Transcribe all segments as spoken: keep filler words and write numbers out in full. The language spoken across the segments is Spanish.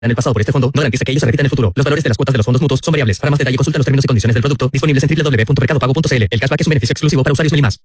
en el pasado por este fondo no garantiza que ellos se repitan en el futuro. Los valores de las cuotas de los fondos mutuos son variables. Para más detalle consulta los términos y condiciones del producto disponibles en doble u doble u doble u punto mercado pago punto c l. El cashback es un beneficio exclusivo para usuarios Meli+.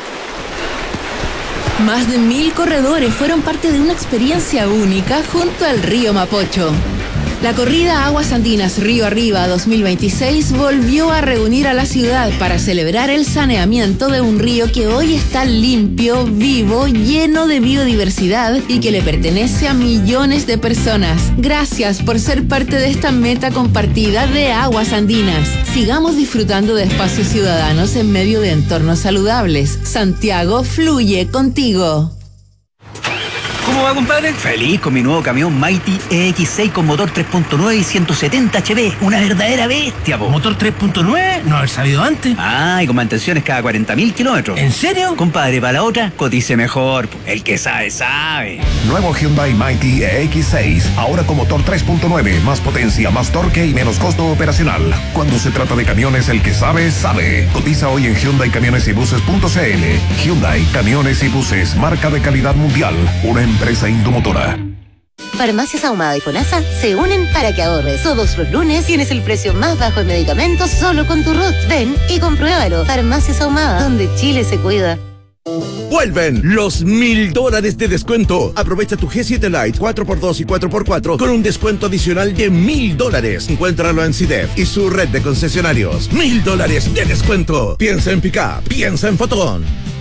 Más de mil corredores fueron parte de una experiencia única junto al río Mapocho. La corrida Aguas Andinas Río Arriba dos mil veintiséis volvió a reunir a la ciudad para celebrar el saneamiento de un río que hoy está limpio, vivo, lleno de biodiversidad y que le pertenece a millones de personas. Gracias por ser parte de esta meta compartida de Aguas Andinas. Sigamos disfrutando de espacios ciudadanos en medio de entornos saludables. Santiago fluye contigo. ¿Cómo va, compadre? Feliz con mi nuevo camión Mighty E X seis con motor tres punto nueve y ciento setenta H P. Una verdadera bestia, po. ¿Motor tres punto nueve? No haber sabido antes. Ah, y con mantenciones cada cuarenta mil kilómetros. ¿En serio? Compadre, para la otra, cotice mejor. Po. El que sabe, sabe. Nuevo Hyundai Mighty E X seis. Ahora con motor tres punto nueve. Más potencia, más torque y menos costo operacional. Cuando se trata de camiones, el que sabe, sabe. Cotiza hoy en hyundai camiones y buses punto c l. Hyundai Camiones y Buses. Marca de calidad mundial. Una empresa Indomotora. Farmacias Ahumada y FONASA se unen para que ahorres. Todos los lunes tienes el precio más bajo en medicamentos solo con tu R U T. Ven y compruébalo. Farmacias Ahumada, donde Chile se cuida. Vuelven los mil dólares de descuento. Aprovecha tu G siete Lite cuatro por dos y cuatro por cuatro con un descuento adicional de mil dólares. Encuéntralo en C I D E F y su red de concesionarios. Mil dólares de descuento. Piensa en Pickup, piensa en Fotón.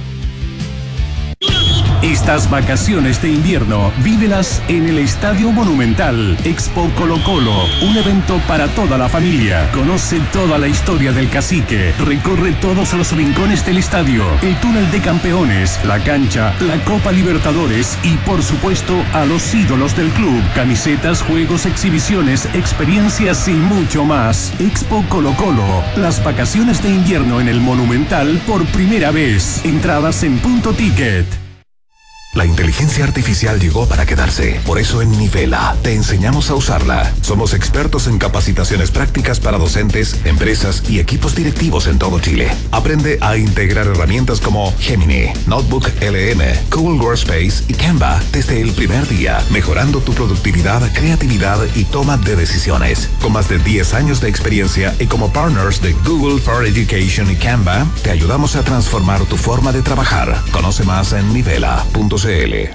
Estas vacaciones de invierno, vívelas en el Estadio Monumental. Expo Colo Colo, un evento para toda la familia. Conoce toda la historia del cacique. Recorre todos los rincones del estadio, el túnel de campeones, la cancha, la Copa Libertadores y, por supuesto, a los ídolos del club. Camisetas, juegos, exhibiciones, experiencias y mucho más. Expo Colo Colo, las vacaciones de invierno en el Monumental por primera vez. Entradas en Punto Ticket. La inteligencia artificial llegó para quedarse. Por eso en Nivela te enseñamos a usarla. Somos expertos en capacitaciones prácticas para docentes, empresas y equipos directivos en todo Chile. Aprende a integrar herramientas como Gemini, Notebook L M, Google Workspace y Canva desde el primer día, mejorando tu productividad, creatividad y toma de decisiones. Con más de diez años de experiencia y como partners de Google for Education y Canva, te ayudamos a transformar tu forma de trabajar. Conoce más en nivela punto c l.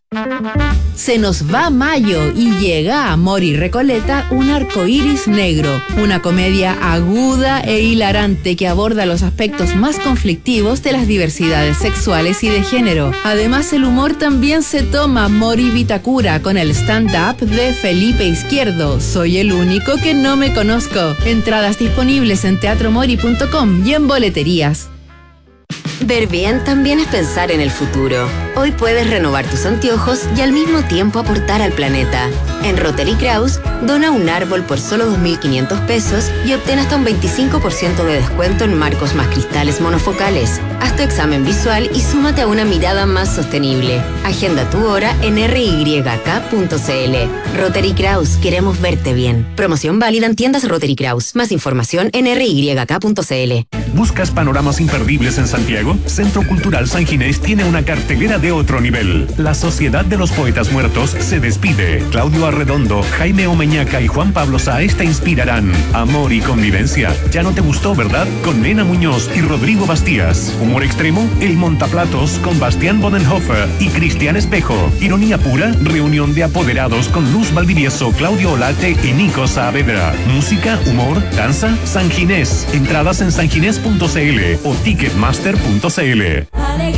Se nos va mayo y llega a Amor y Recoleta un arcoíris negro, una comedia aguda e hilarante que aborda los aspectos más conflictivos de las diversidades sexuales y de género. Además, el humor también se toma Mori Vitacura con el stand-up de Felipe Izquierdo. Soy el único que no me conozco. Entradas disponibles en teatro mori punto com y en boleterías. Ver bien también es pensar en el futuro. Hoy puedes renovar tus anteojos y al mismo tiempo aportar al planeta. En Rotary Kraus, dona un árbol por solo dos mil quinientos pesos y obtén hasta un veinticinco por ciento de descuento en marcos más cristales monofocales. Haz tu examen visual y súmate a una mirada más sostenible. Agenda tu hora en r y k punto c l. Rotary Kraus, queremos verte bien. Promoción válida en tiendas Rotary Kraus. Más información en r y k punto c l. ¿Buscas panoramas imperdibles en Santiago? Centro Cultural San Ginés tiene una cartelera de otro nivel. La Sociedad de los Poetas Muertos se despide. Claudio Arredondo, Jaime Omeñaca y Juan Pablo Sáez te inspirarán. Amor y convivencia. Ya no te gustó, ¿verdad? Con Nena Muñoz y Rodrigo Bastías. Humor extremo, El Montaplatos con Bastián Bodenhofer y Cristian Espejo. Ironía pura, reunión de apoderados con Luz Valdivieso, Claudio Olate y Nico Saavedra. Música, humor, danza, San Ginés. Entradas en sanginés punto c l o ticketmaster punto c l.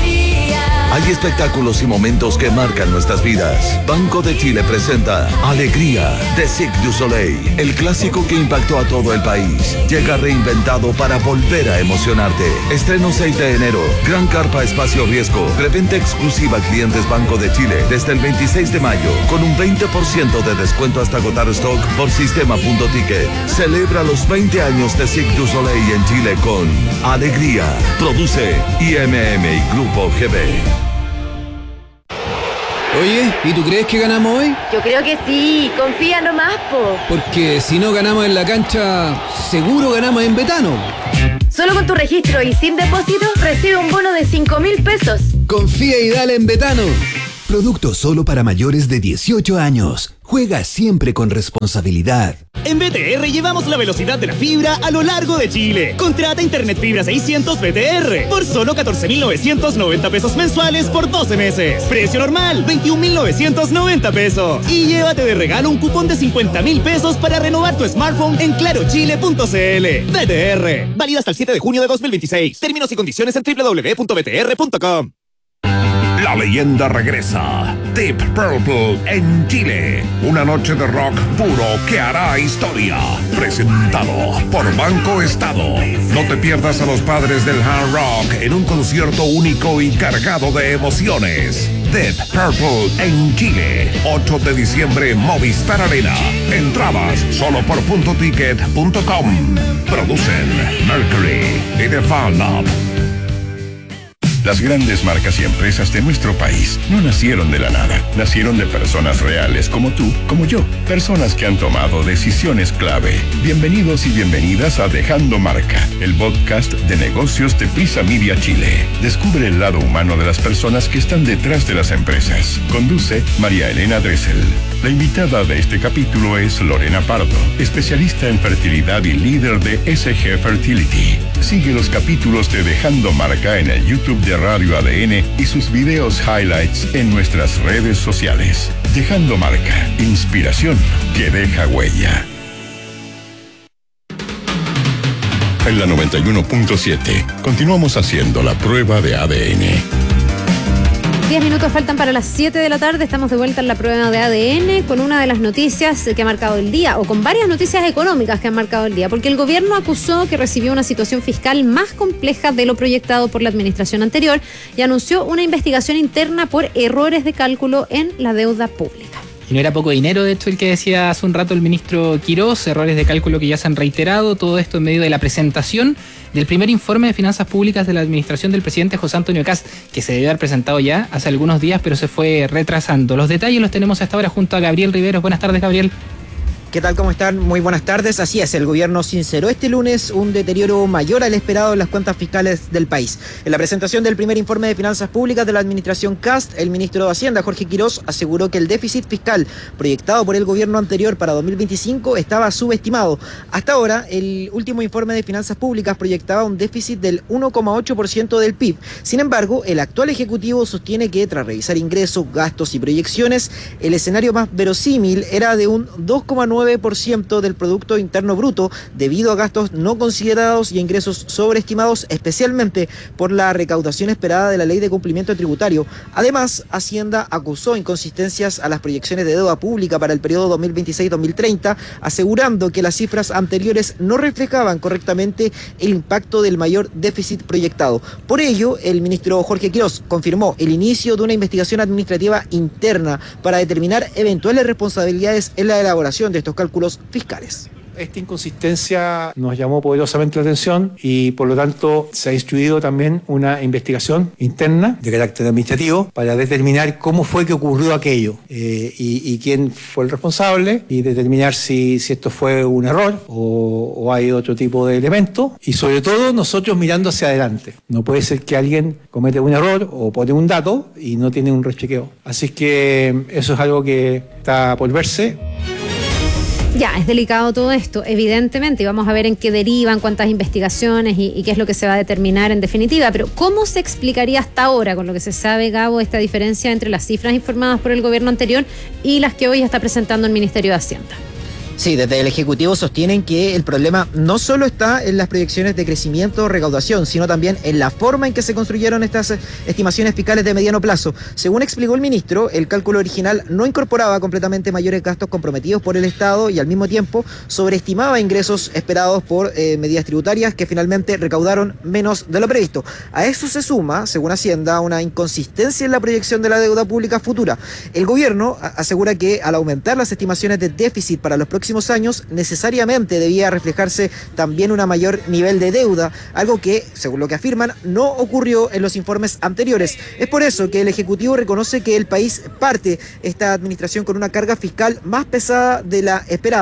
Hay espectáculos y momentos que marcan nuestras vidas. Banco de Chile presenta Alegría de Cirque du Soleil, el clásico que impactó a todo el país. Llega reinventado para volver a emocionarte. Estreno seis de enero. Gran Carpa Espacio Riesgo. Preventa exclusiva a clientes Banco de Chile desde el veintiséis de mayo con un veinte por ciento de descuento hasta agotar stock por sistema punto ticket. Celebra los veinte años de Cirque du Soleil en Chile con Alegría. Produce I M M y Grupo G B. Oye, ¿y tú crees que ganamos hoy? Yo creo que sí, confía nomás, po. Porque si no ganamos en la cancha, seguro ganamos en Betano. Solo con tu registro y sin depósito, recibe un bono de cinco mil pesos. Confía y dale en Betano. Producto solo para mayores de dieciocho años. Juega siempre con responsabilidad. En B T R llevamos la velocidad de la fibra a lo largo de Chile. Contrata Internet Fibra seiscientos B T R por solo catorce mil novecientos noventa pesos mensuales por doce meses. Precio normal, veintiún mil novecientos noventa pesos. Y llévate de regalo un cupón de cincuenta mil pesos para renovar tu smartphone en claro chile punto c l. B T R, válida hasta el siete de junio de dos mil veintiséis. Términos y condiciones en doble u doble u doble u punto b t r punto com. La leyenda regresa. Deep Purple en Chile. Una noche de rock puro que hará historia. Presentado por Banco Estado. No te pierdas a los padres del hard rock en un concierto único y cargado de emociones. Deep Purple en Chile. ocho de diciembre, Movistar Arena. Entradas solo por punto ticket punto com. Producen Mercury y The Fan Lab. Las grandes marcas y empresas de nuestro país no nacieron de la nada, nacieron de personas reales como tú, como yo, personas que han tomado decisiones clave. Bienvenidos y bienvenidas a Dejando Marca, el podcast de negocios de Prisa Media Chile. Descubre el lado humano de las personas que están detrás de las empresas. Conduce María Elena Dressel. La invitada de este capítulo es Lorena Pardo, especialista en fertilidad y líder de S G Fertility. Sigue los capítulos de Dejando Marca en el YouTube de Radio A D N y sus videos highlights en nuestras redes sociales. Dejando Marca, inspiración que deja huella. En la noventa y uno punto siete, continuamos haciendo la prueba de A D N. Diez minutos faltan para las siete de la tarde. Estamos de vuelta en la prueba de A D N con una de las noticias que ha marcado el día, o con varias noticias económicas que han marcado el día, porque el gobierno acusó que recibió una situación fiscal más compleja de lo proyectado por la administración anterior y anunció una investigación interna por errores de cálculo en la deuda pública. Y no era poco dinero, de hecho, el que decía hace un rato el ministro Quirós, errores de cálculo que ya se han reiterado, todo esto en medio de la presentación del primer informe de finanzas públicas de la administración del presidente José Antonio Kast, que se debió haber presentado ya hace algunos días, pero se fue retrasando. Los detalles los tenemos hasta ahora junto a Gabriel Riveros. Buenas tardes, Gabriel. ¿Qué tal? ¿Cómo están? Muy buenas tardes. Así es, el gobierno sinceró este lunes un deterioro mayor al esperado en las cuentas fiscales del país. En la presentación del primer informe de finanzas públicas de la administración Kast, el ministro de Hacienda, Jorge Quirós, aseguró que el déficit fiscal proyectado por el gobierno anterior para dos mil veinticinco estaba subestimado. Hasta ahora, el último informe de finanzas públicas proyectaba un déficit del uno coma ocho por ciento del P I B. Sin embargo, el actual ejecutivo sostiene que tras revisar ingresos, gastos y proyecciones, el escenario más verosímil era de un dos coma nueve por ciento del Producto Interno Bruto debido a gastos no considerados y ingresos sobreestimados, especialmente por la recaudación esperada de la Ley de Cumplimiento Tributario. Además, Hacienda acusó inconsistencias a las proyecciones de deuda pública para el periodo dos mil veintiséis a dos mil treinta, asegurando que las cifras anteriores no reflejaban correctamente el impacto del mayor déficit proyectado. Por ello, el ministro Jorge Quirós confirmó el inicio de una investigación administrativa interna para determinar eventuales responsabilidades en la elaboración de estos cálculos fiscales. Esta inconsistencia nos llamó poderosamente la atención y por lo tanto se ha instruido también una investigación interna de carácter administrativo para determinar cómo fue que ocurrió aquello eh, y, y quién fue el responsable y determinar si, si esto fue un error o, o hay otro tipo de elemento, y sobre todo nosotros mirando hacia adelante. No puede ser que alguien comete un error o pone un dato y no tiene un rechequeo. Así que eso es algo que está por verse. Ya, es delicado todo esto, evidentemente, y vamos a ver en qué derivan, cuántas investigaciones y, y qué es lo que se va a determinar en definitiva. Pero ¿cómo se explicaría hasta ahora, con lo que se sabe, Gabo, esta diferencia entre las cifras informadas por el gobierno anterior y las que hoy está presentando el Ministerio de Hacienda? Sí, desde el Ejecutivo sostienen que el problema no solo está en las proyecciones de crecimiento o recaudación, sino también en la forma en que se construyeron estas estimaciones fiscales de mediano plazo. Según explicó el ministro, el cálculo original no incorporaba completamente mayores gastos comprometidos por el Estado y al mismo tiempo sobreestimaba ingresos esperados por eh, medidas tributarias que finalmente recaudaron menos de lo previsto. A eso se suma, según Hacienda, una inconsistencia en la proyección de la deuda pública futura. El gobierno asegura que al aumentar las estimaciones de déficit para los próximos años, necesariamente debía reflejarse también un mayor nivel de deuda, algo que, según lo que afirman, no ocurrió en los informes anteriores. Es por eso que el Ejecutivo reconoce que el país parte esta administración con una carga fiscal más pesada de la esperada.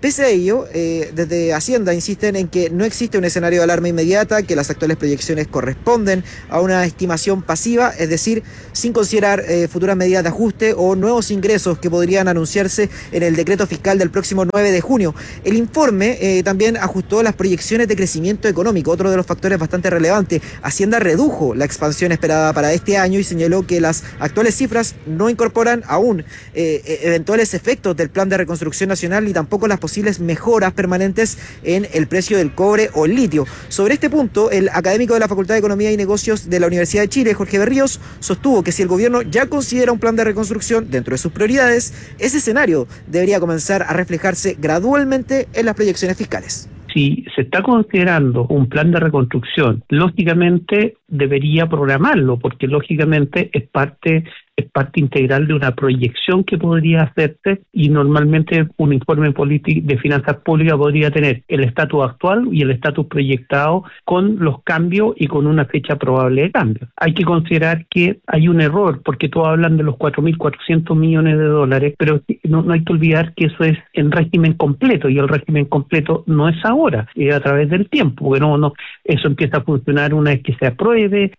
Pese a ello, eh, desde Hacienda insisten en que no existe un escenario de alarma inmediata, que las actuales proyecciones corresponden a una estimación pasiva, es decir, sin considerar eh, futuras medidas de ajuste o nuevos ingresos que podrían anunciarse en el decreto fiscal del próximo nueve de junio. El informe eh, también ajustó las proyecciones de crecimiento económico, otro de los factores bastante relevantes. Hacienda redujo la expansión esperada para este año y señaló que las actuales cifras no incorporan aún eh, eventuales efectos del plan de reconstrucción nacional ni tampoco las posibles mejoras permanentes en el precio del cobre o el litio. Sobre este punto, el académico de la Facultad de Economía y Negocios de la Universidad de Chile, Jorge Berríos, sostuvo que si el gobierno ya considera un plan de reconstrucción dentro de sus prioridades, ese escenario debería comenzar a reflejarse gradualmente en las proyecciones fiscales. Si se está considerando un plan de reconstrucción, lógicamente debería programarlo, porque lógicamente es parte es parte integral de una proyección que podría hacerse, y normalmente un informe de finanzas públicas podría tener el estatus actual y el estatus proyectado con los cambios y con una fecha probable de cambio. Hay que considerar que hay un error, porque todos hablan de los cuatro mil cuatrocientos millones de dólares, pero no, no hay que olvidar que eso es en régimen completo, y el régimen completo no es ahora, es a través del tiempo, porque no, no, eso empieza a funcionar una vez que se apruebe.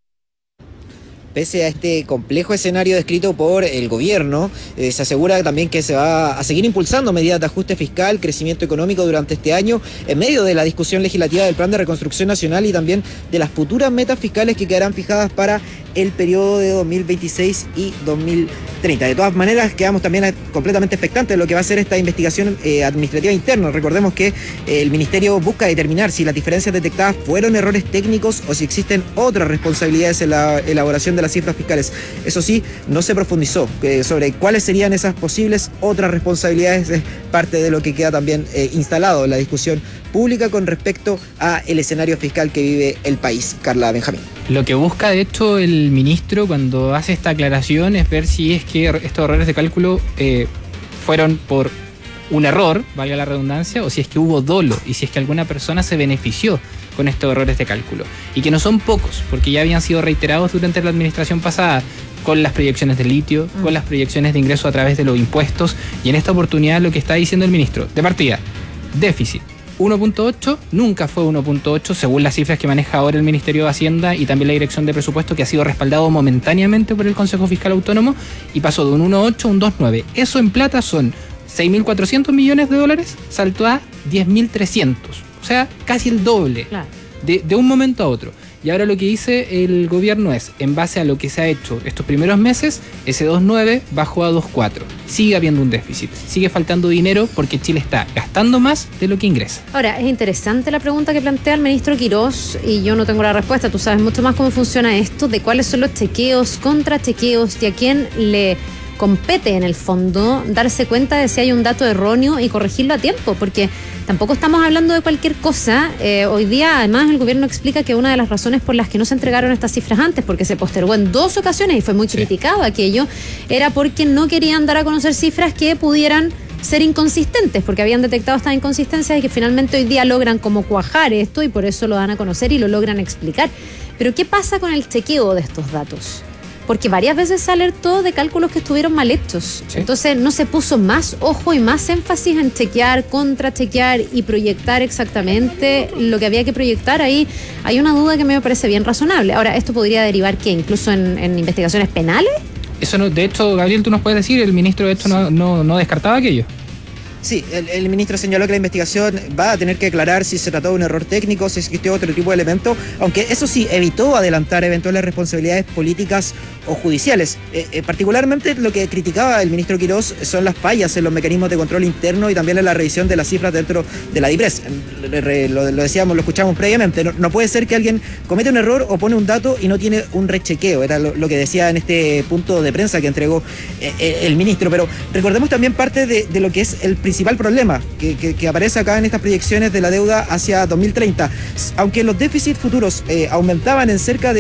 Pese a este complejo escenario descrito por el gobierno, eh, se asegura también que se va a seguir impulsando medidas de ajuste fiscal, crecimiento económico durante este año, en medio de la discusión legislativa del Plan de Reconstrucción Nacional y también de las futuras metas fiscales que quedarán fijadas para el periodo de dos mil veintiséis y dos mil treinta. De todas maneras, quedamos también completamente expectantes de lo que va a ser esta investigación eh, administrativa interna. Recordemos que eh, el Ministerio busca determinar si las diferencias detectadas fueron errores técnicos o si existen otras responsabilidades en la elaboración de las cifras fiscales. Eso sí, no se profundizó eh, sobre cuáles serían esas posibles otras responsabilidades. Es parte de lo que queda también eh, instalado en la discusión pública con respecto a el escenario fiscal que vive el país. Carla Benjamín. Lo que busca, de hecho, el ministro cuando hace esta aclaración es ver si es que estos errores de cálculo eh, fueron por un error, valga la redundancia, o si es que hubo dolo y si es que alguna persona se benefició con estos errores de cálculo. Y que no son pocos, porque ya habían sido reiterados durante la administración pasada, con las proyecciones de litio, mm. con las proyecciones de ingreso a través de los impuestos, y en esta oportunidad lo que está diciendo el ministro, de partida, déficit uno punto ocho, nunca fue uno punto ocho, según las cifras que maneja ahora el Ministerio de Hacienda y también la Dirección de Presupuesto, que ha sido respaldado momentáneamente por el Consejo Fiscal Autónomo, y pasó de un uno punto ocho a un dos punto nueve. Eso en plata son seis mil cuatrocientos millones de dólares, saltó a diez mil trescientos, o sea, casi el doble, claro. de, de un momento a otro. Y ahora lo que dice el gobierno es, en base a lo que se ha hecho estos primeros meses, ese dos punto nueve bajó a dos punto cuatro. Sigue habiendo un déficit, sigue faltando dinero porque Chile está gastando más de lo que ingresa. Ahora, es interesante la pregunta que plantea el ministro Quirós, y yo no tengo la respuesta. Tú sabes mucho más cómo funciona esto, de cuáles son los chequeos, contrachequeos, y a quién le compete en el fondo darse cuenta de si hay un dato erróneo y corregirlo a tiempo, porque tampoco estamos hablando de cualquier cosa. Eh, hoy día, además, el gobierno explica que una de las razones por las que no se entregaron estas cifras antes, porque se postergó en dos ocasiones y fue muy sí. criticado aquello, era porque no querían dar a conocer cifras que pudieran ser inconsistentes, porque habían detectado estas inconsistencias y que finalmente hoy día logran como cuajar esto y por eso lo dan a conocer y lo logran explicar. Pero ¿qué pasa con el chequeo de estos datos? Porque varias veces se alertó de cálculos que estuvieron mal hechos. Sí. Entonces no se puso más ojo y más énfasis en chequear, contrachequear y proyectar exactamente lo que había que proyectar. Ahí hay una duda que me parece bien razonable. Ahora, ¿esto podría derivar qué? ¿Incluso en, en investigaciones penales? Eso no, de hecho, Gabriel, tú nos puedes decir, el ministro de hecho no, no, no descartaba aquello. Sí, el, el ministro señaló que la investigación va a tener que aclarar si se trató de un error técnico, si existió otro tipo de elemento, aunque eso sí, evitó adelantar eventuales responsabilidades políticas o judiciales. Eh, eh, particularmente lo que criticaba el ministro Quirós son las fallas en los mecanismos de control interno y también en la revisión de las cifras dentro de la DIPRES. Lo, lo decíamos, lo escuchamos previamente, no, no puede ser que alguien comete un error o pone un dato y no tiene un rechequeo, era lo, lo que decía en este punto de prensa que entregó eh, el ministro, pero recordemos también parte de, de lo que es el principal principal problema que, que, que aparece acá en estas proyecciones de la deuda hacia dos mil treinta. Aunque los déficits futuros eh, aumentaban en cerca de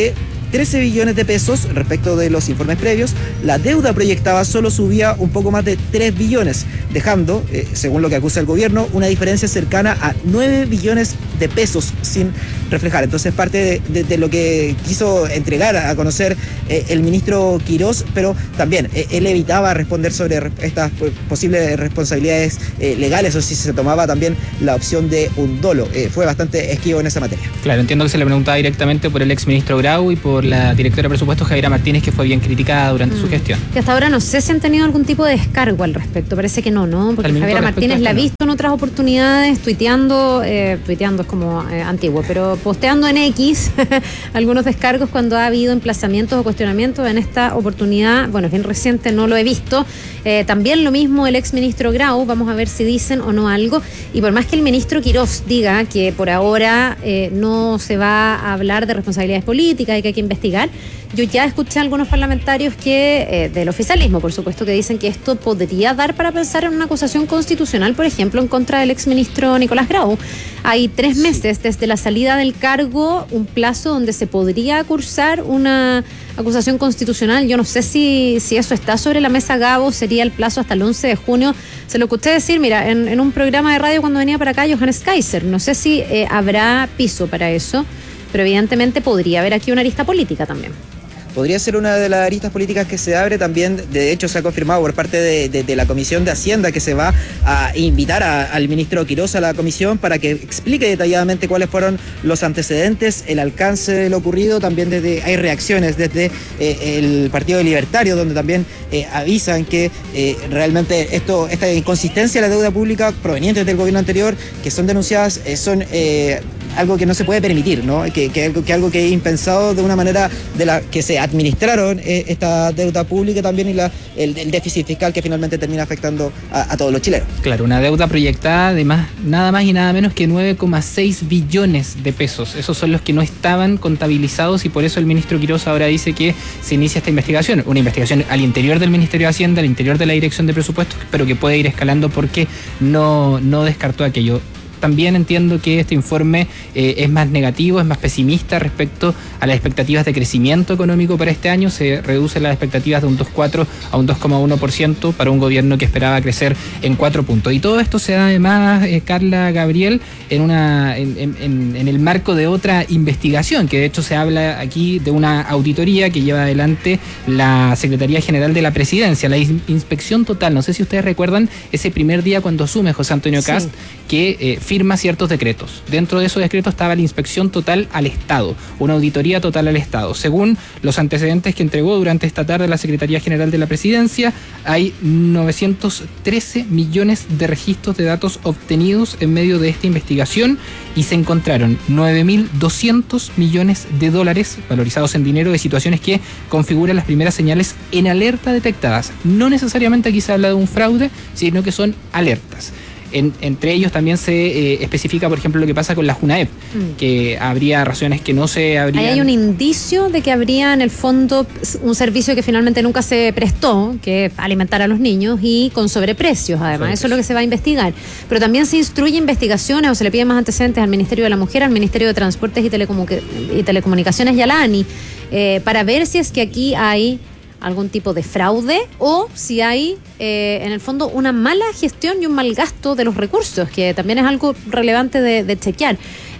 trece billones de pesos respecto de los informes previos. La deuda proyectada solo subía un poco más de tres billones, dejando, eh, según lo que acusa el gobierno, una diferencia cercana a nueve billones de pesos sin reflejar. Entonces parte de, de, de lo que quiso entregar a conocer eh, el ministro Quirós, pero también eh, él evitaba responder sobre estas pues, posibles responsabilidades eh, legales o si se tomaba también la opción de un dolo. Eh, fue bastante esquivo en esa materia. Claro, entiendo que se le preguntaba directamente por el exministro Grau y por la directora de presupuestos Javiera Martínez, que fue bien criticada durante mm. su gestión. Que hasta ahora no sé si han tenido algún tipo de descargo al respecto, parece que no, ¿no? Porque Javiera Martínez la ha visto en otras oportunidades, tuiteando, eh, tuiteando es como eh, antiguo, pero posteando en X algunos descargos cuando ha habido emplazamientos o cuestionamientos. En esta oportunidad, bueno, es bien reciente, no lo he visto. Eh, también lo mismo el exministro Grau, vamos a ver si dicen o no algo. Y por más que el ministro Quirós diga que por ahora eh, no se va a hablar de responsabilidades políticas y que hay que investigar, yo ya escuché a algunos parlamentarios que eh, del oficialismo, por supuesto, que dicen que esto podría dar para pensar en una acusación constitucional, por ejemplo, en contra del exministro Nicolás Grau. Hay tres meses desde la salida del cargo, un plazo donde se podría cursar una acusación constitucional. Yo no sé si, si eso está sobre la mesa, Gabo, sería el plazo hasta el once de junio. Se lo escuché decir, mira, en, en un programa de radio cuando venía para acá Johannes Kaiser. No sé si eh, habrá piso para eso, pero evidentemente podría haber aquí una arista política también. Podría ser una de las aristas políticas que se abre también. De hecho, se ha confirmado por parte de, de, de la Comisión de Hacienda que se va a invitar a, al ministro Quirós a la comisión para que explique detalladamente cuáles fueron los antecedentes, el alcance de lo ocurrido. También desde hay reacciones desde eh, el Partido Libertario, donde también eh, avisan que eh, realmente esto, esta inconsistencia de la deuda pública provenientes del gobierno anterior, que son denunciadas, eh, son eh, algo que no se puede permitir, ¿no? Que, que, algo, que algo que es impensado de una manera de la que se administraron eh, esta deuda pública también y la, el, el déficit fiscal que finalmente termina afectando a, a todos los chilenos. Claro, una deuda proyectada de más, nada más y nada menos que nueve coma seis billones de pesos. Esos son los que no estaban contabilizados y por eso el ministro Quirós ahora dice que se inicia esta investigación. Una investigación al interior del Ministerio de Hacienda, al interior de la Dirección de Presupuestos, pero que puede ir escalando porque no, no descartó aquello. También entiendo que este informe eh, es más negativo, es más pesimista respecto a las expectativas de crecimiento económico para este año. Se reducen las expectativas de un dos coma cuatro por ciento a un dos coma uno por ciento para un gobierno que esperaba crecer en cuatro puntos. Y todo esto se da además, eh, Carla, Gabriel, en, una, en, en, en el marco de otra investigación, que de hecho se habla aquí de una auditoría que lleva adelante la Secretaría General de la Presidencia, la inspección total. No sé si ustedes recuerdan ese primer día cuando asume José Antonio Kast, sí, que eh, firma ciertos decretos. Dentro de esos decretos estaba la inspección total al Estado, una auditoría total al Estado. Según los antecedentes que entregó durante esta tarde la Secretaría General de la Presidencia, hay novecientos trece millones de registros de datos obtenidos en medio de esta investigación y se encontraron nueve mil doscientos millones de dólares valorizados en dinero de situaciones que configuran las primeras señales en alerta detectadas. No necesariamente aquí se habla de un fraude, sino que son alertas. En, entre ellos también se eh, especifica, por ejemplo, lo que pasa con la JUNAEP, mm. que habría razones que no se habrían... Ahí hay un indicio de que habría en el fondo un servicio que finalmente nunca se prestó, que es alimentar a los niños y con sobreprecios, además. Eso es lo que se va a investigar. Pero también se instruye investigaciones o se le piden más antecedentes al Ministerio de la Mujer, al Ministerio de Transportes y, Telecomu- y Telecomunicaciones y a la ANI, eh, para ver si es que aquí hay algún tipo de fraude o si hay eh, en el fondo una mala gestión y un mal gasto de los recursos, que también es algo relevante de, de chequear.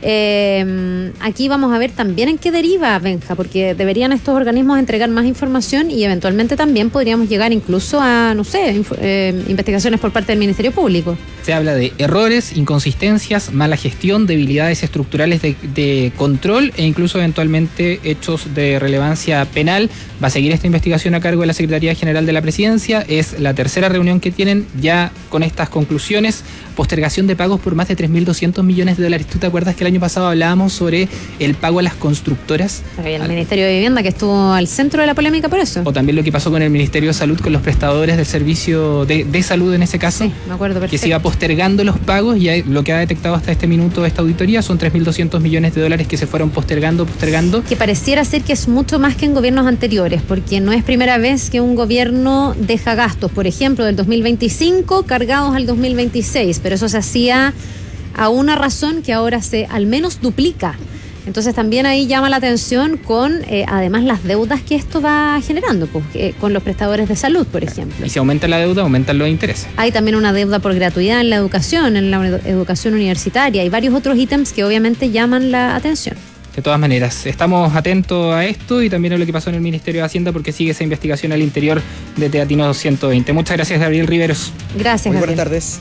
Eh, aquí vamos a ver también en qué deriva, Benja, porque deberían estos organismos entregar más información y eventualmente también podríamos llegar incluso a, no sé, inf- eh, investigaciones por parte del Ministerio Público. Se habla de errores, inconsistencias, mala gestión, debilidades estructurales de, de control e incluso eventualmente hechos de relevancia penal. Va a seguir esta investigación a cargo de la Secretaría General de la Presidencia. Es la tercera reunión que tienen ya con estas conclusiones. Postergación de pagos por más de tres mil doscientos millones de dólares. ¿Tú te acuerdas que el año pasado hablábamos sobre el pago a las constructoras? El al... Ministerio de Vivienda, que estuvo al centro de la polémica por eso. O también lo que pasó con el Ministerio de Salud, con los prestadores del servicio de, de salud en ese caso. Sí, me acuerdo perfecto. Que se iba postergando los pagos y lo que ha detectado hasta este minuto esta auditoría son tres mil doscientos millones de dólares que se fueron postergando, postergando. Que pareciera ser que es mucho más que en gobiernos anteriores, porque no es primera vez que un gobierno deja gastos, por ejemplo, del dos mil veinticinco cargados al dos mil veintiséis, pero eso se hacía a una razón que ahora se al menos duplica. Entonces también ahí llama la atención con, eh, además, las deudas que esto va generando, pues, eh, con los prestadores de salud, por ejemplo. Y si aumenta la deuda, aumentan los intereses. Hay también una deuda por gratuidad en la educación, en la edu- educación universitaria, y varios otros ítems que obviamente llaman la atención. De todas maneras, estamos atentos a esto y también a lo que pasó en el Ministerio de Hacienda porque sigue esa investigación al interior de Teatino ciento veinte. Muchas gracias, Gabriel Riveros. Gracias, Muy Gabriel. buenas tardes.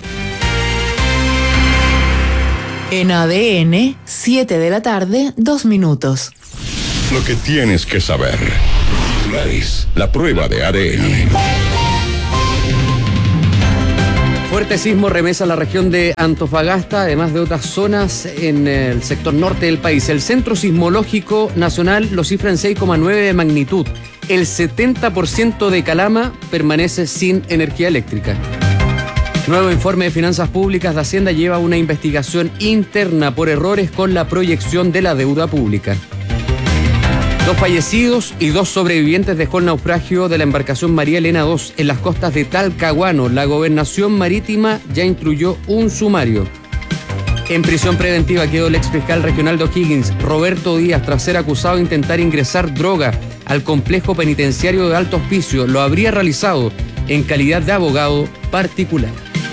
En A D N, siete de la tarde, dos minutos. Lo que tienes que saber. Titulares. La prueba de A D N. Fuerte sismo remesa la región de Antofagasta, además de otras zonas en el sector norte del país. El Centro Sismológico Nacional lo cifra en seis coma nueve de magnitud. El setenta por ciento de Calama permanece sin energía eléctrica. Nuevo informe de Finanzas Públicas de Hacienda lleva una investigación interna por errores con la proyección de la deuda pública. Dos fallecidos y dos sobrevivientes dejó el naufragio de la embarcación María Elena dos en las costas de Talcahuano. La Gobernación Marítima ya instruyó un sumario. En prisión preventiva quedó el exfiscal regional de O'Higgins, Roberto Díaz, tras ser acusado de intentar ingresar droga al complejo penitenciario de Alto Hospicio. Lo habría realizado en calidad de abogado particular.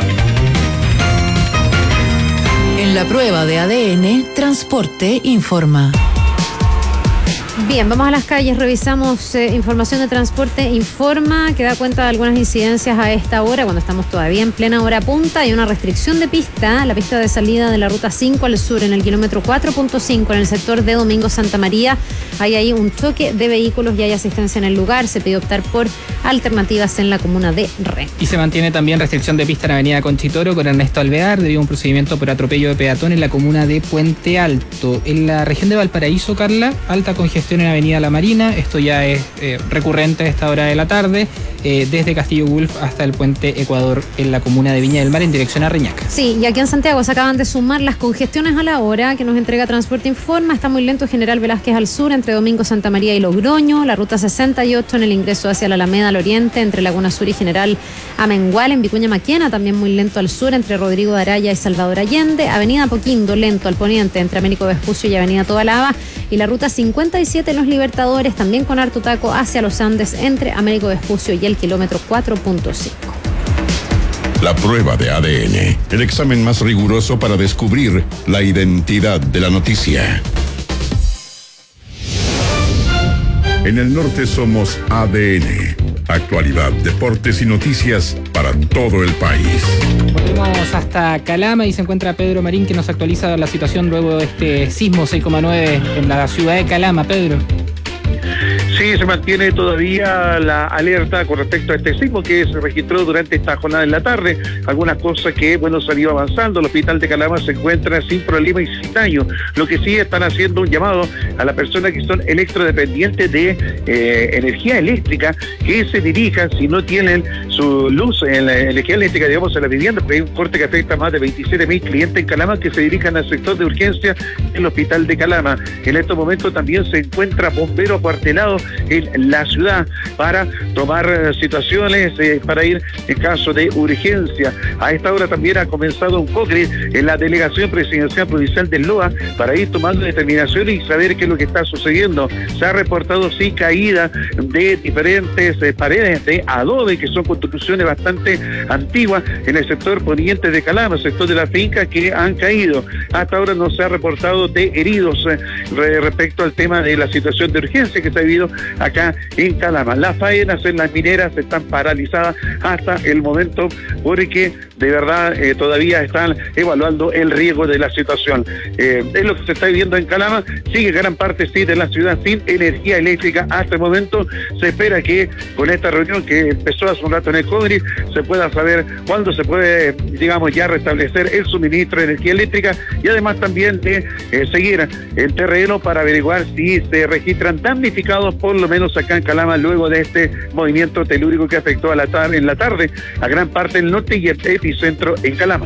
En la prueba de A D N, Transporte informa. Bien, vamos a las calles, revisamos eh, información de Transporte Informa, que da cuenta de algunas incidencias a esta hora, cuando estamos todavía en plena hora punta. Hay una restricción de pista, la pista de salida de la ruta cinco al sur, en el kilómetro cuatro punto cinco, en el sector de Domingo Santa María. Hay ahí un choque de vehículos y hay asistencia en el lugar. Se pide optar por alternativas en la comuna de Rengo. Y se mantiene también restricción de pista en Avenida Conchitoro con Ernesto Alvear debido a un procedimiento por atropello de peatón en la comuna de Puente Alto. En la región de Valparaíso, Carla, alta congestión en Avenida La Marina. Esto ya es eh, recurrente a esta hora de la tarde, eh, desde Castillo Gulf hasta el puente Ecuador en la comuna de Viña del Mar en dirección a Reñaca. Sí, y aquí en Santiago se acaban de sumar las congestiones a la hora que nos entrega Transporte Informa. Está muy lento General Velázquez al sur entre Domingo Santa María y Logroño, la ruta sesenta y ocho en el ingreso hacia la Alameda al oriente entre Laguna Sur y General Amengual, en Vicuña Maquena también muy lento al sur entre Rodrigo de Araya y Salvador Allende, Avenida Apoquindo lento al poniente entre Américo Vespucio y Avenida Tobalaba, y la ruta cincuenta y siete en Los Libertadores también con harto taco hacia los Andes entre Américo Vespucio y el kilómetro cuatro punto cinco. La prueba de A D N, el examen más riguroso para descubrir la identidad de la noticia. En el norte somos A D N. Actualidad, deportes y noticias para todo el país. Volvemos hasta Calama y se encuentra Pedro Marín, que nos actualiza la situación luego de este sismo seis coma nueve en la ciudad de Calama. Pedro. Sí, se mantiene todavía la alerta con respecto a este sismo que se registró durante esta jornada en la tarde. Algunas cosas que, bueno, salió avanzando. El hospital de Calama se encuentra sin problema y sin daño. Lo que sí están haciendo un llamado a las personas que son electrodependientes de eh, energía eléctrica, que se dirijan, si no tienen su luz en la energía eléctrica, digamos, en la vivienda, porque hay un corte que afecta a más de veintisiete mil clientes en Calama, que se dirijan al sector de urgencia del hospital de Calama. En estos momentos también se encuentra bombero acuartelado en la ciudad para tomar situaciones, eh, para ir en caso de urgencia. A esta hora también ha comenzado un COCRE en la Delegación Presidencial Provincial del Loa para ir tomando determinaciones y saber qué es lo que está sucediendo. Se ha reportado sí caída de diferentes eh, paredes de adobe, que son construcciones bastante antiguas en el sector poniente de Calama, el sector de la finca, que han caído. Hasta ahora no se ha reportado de heridos eh, re, respecto al tema de la situación de urgencia que se ha vivido acá en Calama. Las faenas en las mineras están paralizadas hasta el momento porque de verdad eh, todavía están evaluando el riesgo de la situación. Eh, es lo que se está viviendo en Calama. Sigue gran parte sí de la ciudad sin energía eléctrica hasta el momento. Se espera que con esta reunión que empezó hace un rato en el CODRI se pueda saber cuándo se puede, digamos, ya restablecer el suministro de energía eléctrica y además también de eh, seguir el terreno para averiguar si se registran damnificados por lo menos acá en Calama luego de este movimiento telúrico que afectó a la tarde, en la tarde a gran parte del norte y el epicentro en Calama.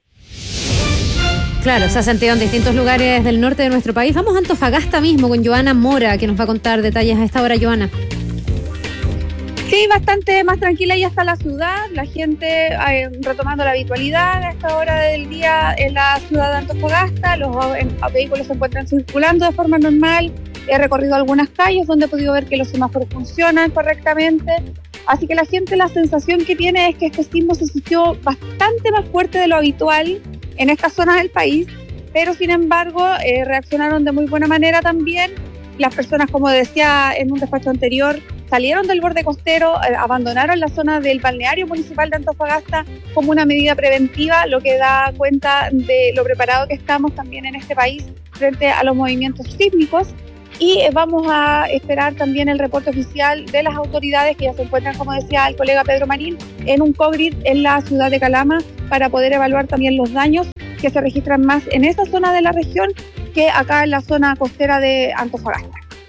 Claro, se ha sentido en distintos lugares del norte de nuestro país. Vamos a Antofagasta mismo con Joana Mora, que nos va a contar detalles a esta hora. Joana. Sí, bastante más tranquila ya está la ciudad, la gente eh, retomando la habitualidad a esta hora del día en la ciudad de Antofagasta, los eh, vehículos se encuentran circulando de forma normal, he recorrido algunas calles donde he podido ver que los semáforos funcionan correctamente, así que la gente la sensación que tiene es que este sismo se sintió bastante más fuerte de lo habitual en estas zonas del país, pero sin embargo eh, reaccionaron de muy buena manera también. Las personas, como decía en un despacho anterior, salieron del borde costero, eh, abandonaron la zona del balneario municipal de Antofagasta como una medida preventiva, lo que da cuenta de lo preparado que estamos también en este país frente a los movimientos sísmicos. Y eh, vamos a esperar también el reporte oficial de las autoridades que ya se encuentran, como decía el colega Pedro Marín, en un COGRID en la ciudad de Calama para poder evaluar también los daños que se registran más en esa zona de la región que acá en la zona costera de Antofagasta.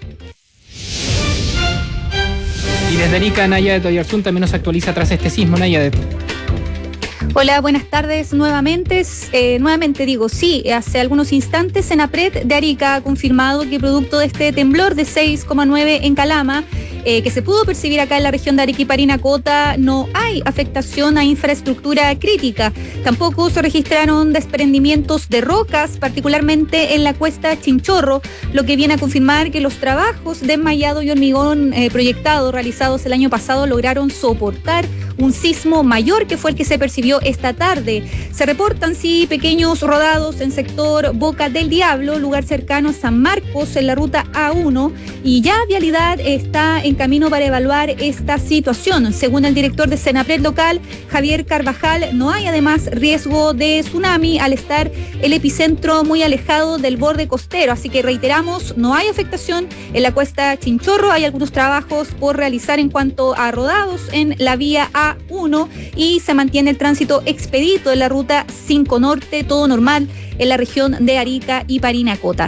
Y desde Arica, Nayadet Oyarzún también nos actualiza tras este sismo. Nayadet. Hola, buenas tardes nuevamente. Eh, nuevamente digo, sí, hace algunos instantes Senapred de Arica ha confirmado que producto de este temblor de seis coma nueve en Calama, eh, que se pudo percibir acá en la región de Arica y Parinacota, no hay afectación a infraestructura crítica. Tampoco se registraron desprendimientos de rocas, particularmente en la cuesta Chinchorro, lo que viene a confirmar que los trabajos de enmayado y hormigón eh, proyectado realizados el año pasado lograron soportar un sismo mayor que fue el que se percibió esta tarde. Se reportan, sí, pequeños rodados en sector Boca del Diablo, lugar cercano a San Marcos, en la ruta A uno, y ya Vialidad está en camino para evaluar esta situación. Según el director de Senapred local, Javier Carvajal, no hay además riesgo de tsunami al estar el epicentro muy alejado del borde costero, así que reiteramos, no hay afectación en la cuesta Chinchorro. Hay algunos trabajos por realizar en cuanto a rodados en la vía A uno y se mantiene el tránsito expedito en la ruta cinco Norte, todo normal en la región de Arica y Parinacota.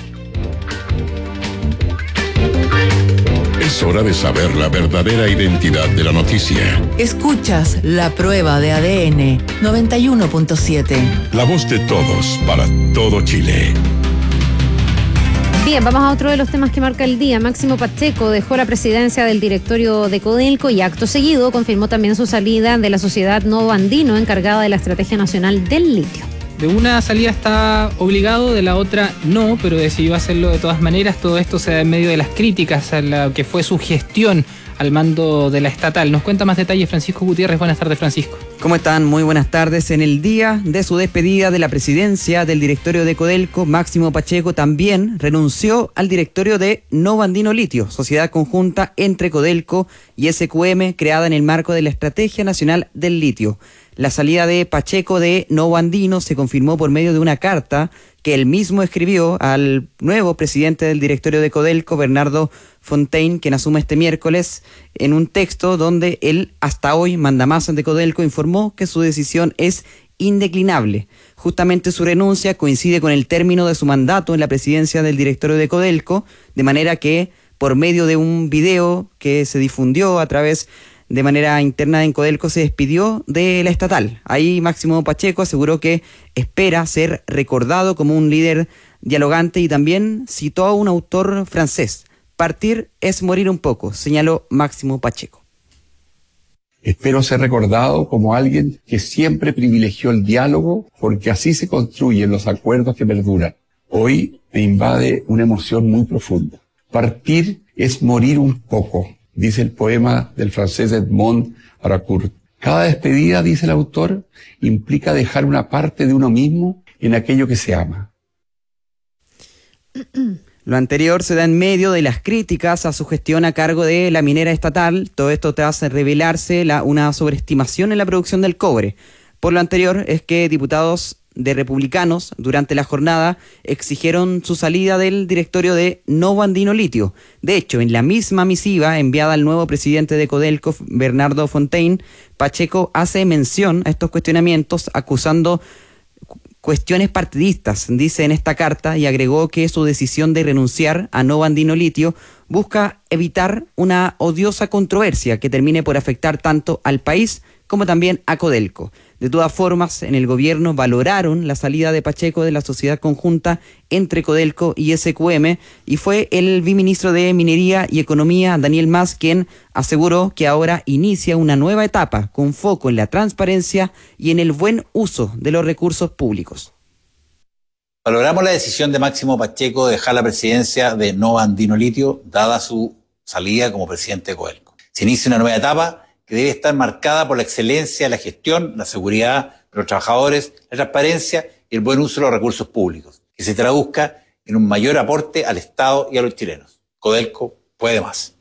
Es hora de saber la verdadera identidad de la noticia. Escuchas La Prueba de A D N noventa y uno punto siete. La voz de todos para todo Chile. Bien, vamos a otro de los temas que marca el día. Máximo Pacheco dejó la presidencia del directorio de Codelco y acto seguido confirmó también su salida de la sociedad Novo Andino, encargada de la Estrategia Nacional del Litio. De una salida está obligado, de la otra no, pero decidió hacerlo de todas maneras. Todo esto se da en medio de las críticas a lo que fue su gestión al mando de la estatal. Nos cuenta más detalles Francisco Gutiérrez. Buenas tardes, Francisco. ¿Cómo están? Muy buenas tardes. En el día de su despedida de la presidencia del directorio de Codelco, Máximo Pacheco también renunció al directorio de Novo Andino Litio, sociedad conjunta entre Codelco y S Q M, creada en el marco de la Estrategia Nacional del Litio. La salida de Pacheco de Novo Andino se confirmó por medio de una carta que él mismo escribió al nuevo presidente del directorio de Codelco, Bernardo Fontaine, quien asume este miércoles, en un texto donde él, hasta hoy, mandamás de Codelco, informó que su decisión es indeclinable. Justamente su renuncia coincide con el término de su mandato en la presidencia del directorio de Codelco, de manera que, por medio de un video que se difundió a través de manera interna en Codelco, se despidió de la estatal. Ahí Máximo Pacheco aseguró que espera ser recordado como un líder dialogante y también citó a un autor francés: partir es morir un poco, señaló Máximo Pacheco. Espero ser recordado como alguien que siempre privilegió el diálogo, porque así se construyen los acuerdos que perduran. Hoy me invade una emoción muy profunda. Partir es morir un poco, dice el poema del francés Edmond Haraucourt. Cada despedida, dice el autor, implica dejar una parte de uno mismo en aquello que se ama. Lo anterior se da en medio de las críticas a su gestión a cargo de la minera estatal. Todo esto tras revelarse la, una sobreestimación en la producción del cobre. Por lo anterior es que diputados de republicanos durante la jornada exigieron su salida del directorio de Novo Andino Litio. De hecho, en la misma misiva enviada al nuevo presidente de Codelco, Bernardo Fontaine, Pacheco hace mención a estos cuestionamientos acusando cuestiones partidistas, dice en esta carta, y agregó que su decisión de renunciar a Novo Andino Litio busca evitar una odiosa controversia que termine por afectar tanto al país como también a Codelco. De todas formas, en el gobierno valoraron la salida de Pacheco de la sociedad conjunta entre Codelco y S Q M, y fue el viceministro de Minería y Economía, Daniel Mas, quien aseguró que ahora inicia una nueva etapa con foco en la transparencia y en el buen uso de los recursos públicos. Valoramos la decisión de Máximo Pacheco de dejar la presidencia de Nova Andino Litio, dada su salida como presidente de Codelco. Se inicia una nueva etapa que debe estar marcada por la excelencia de la gestión, la seguridad de los trabajadores, la transparencia y el buen uso de los recursos públicos, que se traduzca en un mayor aporte al Estado y a los chilenos. Codelco puede más.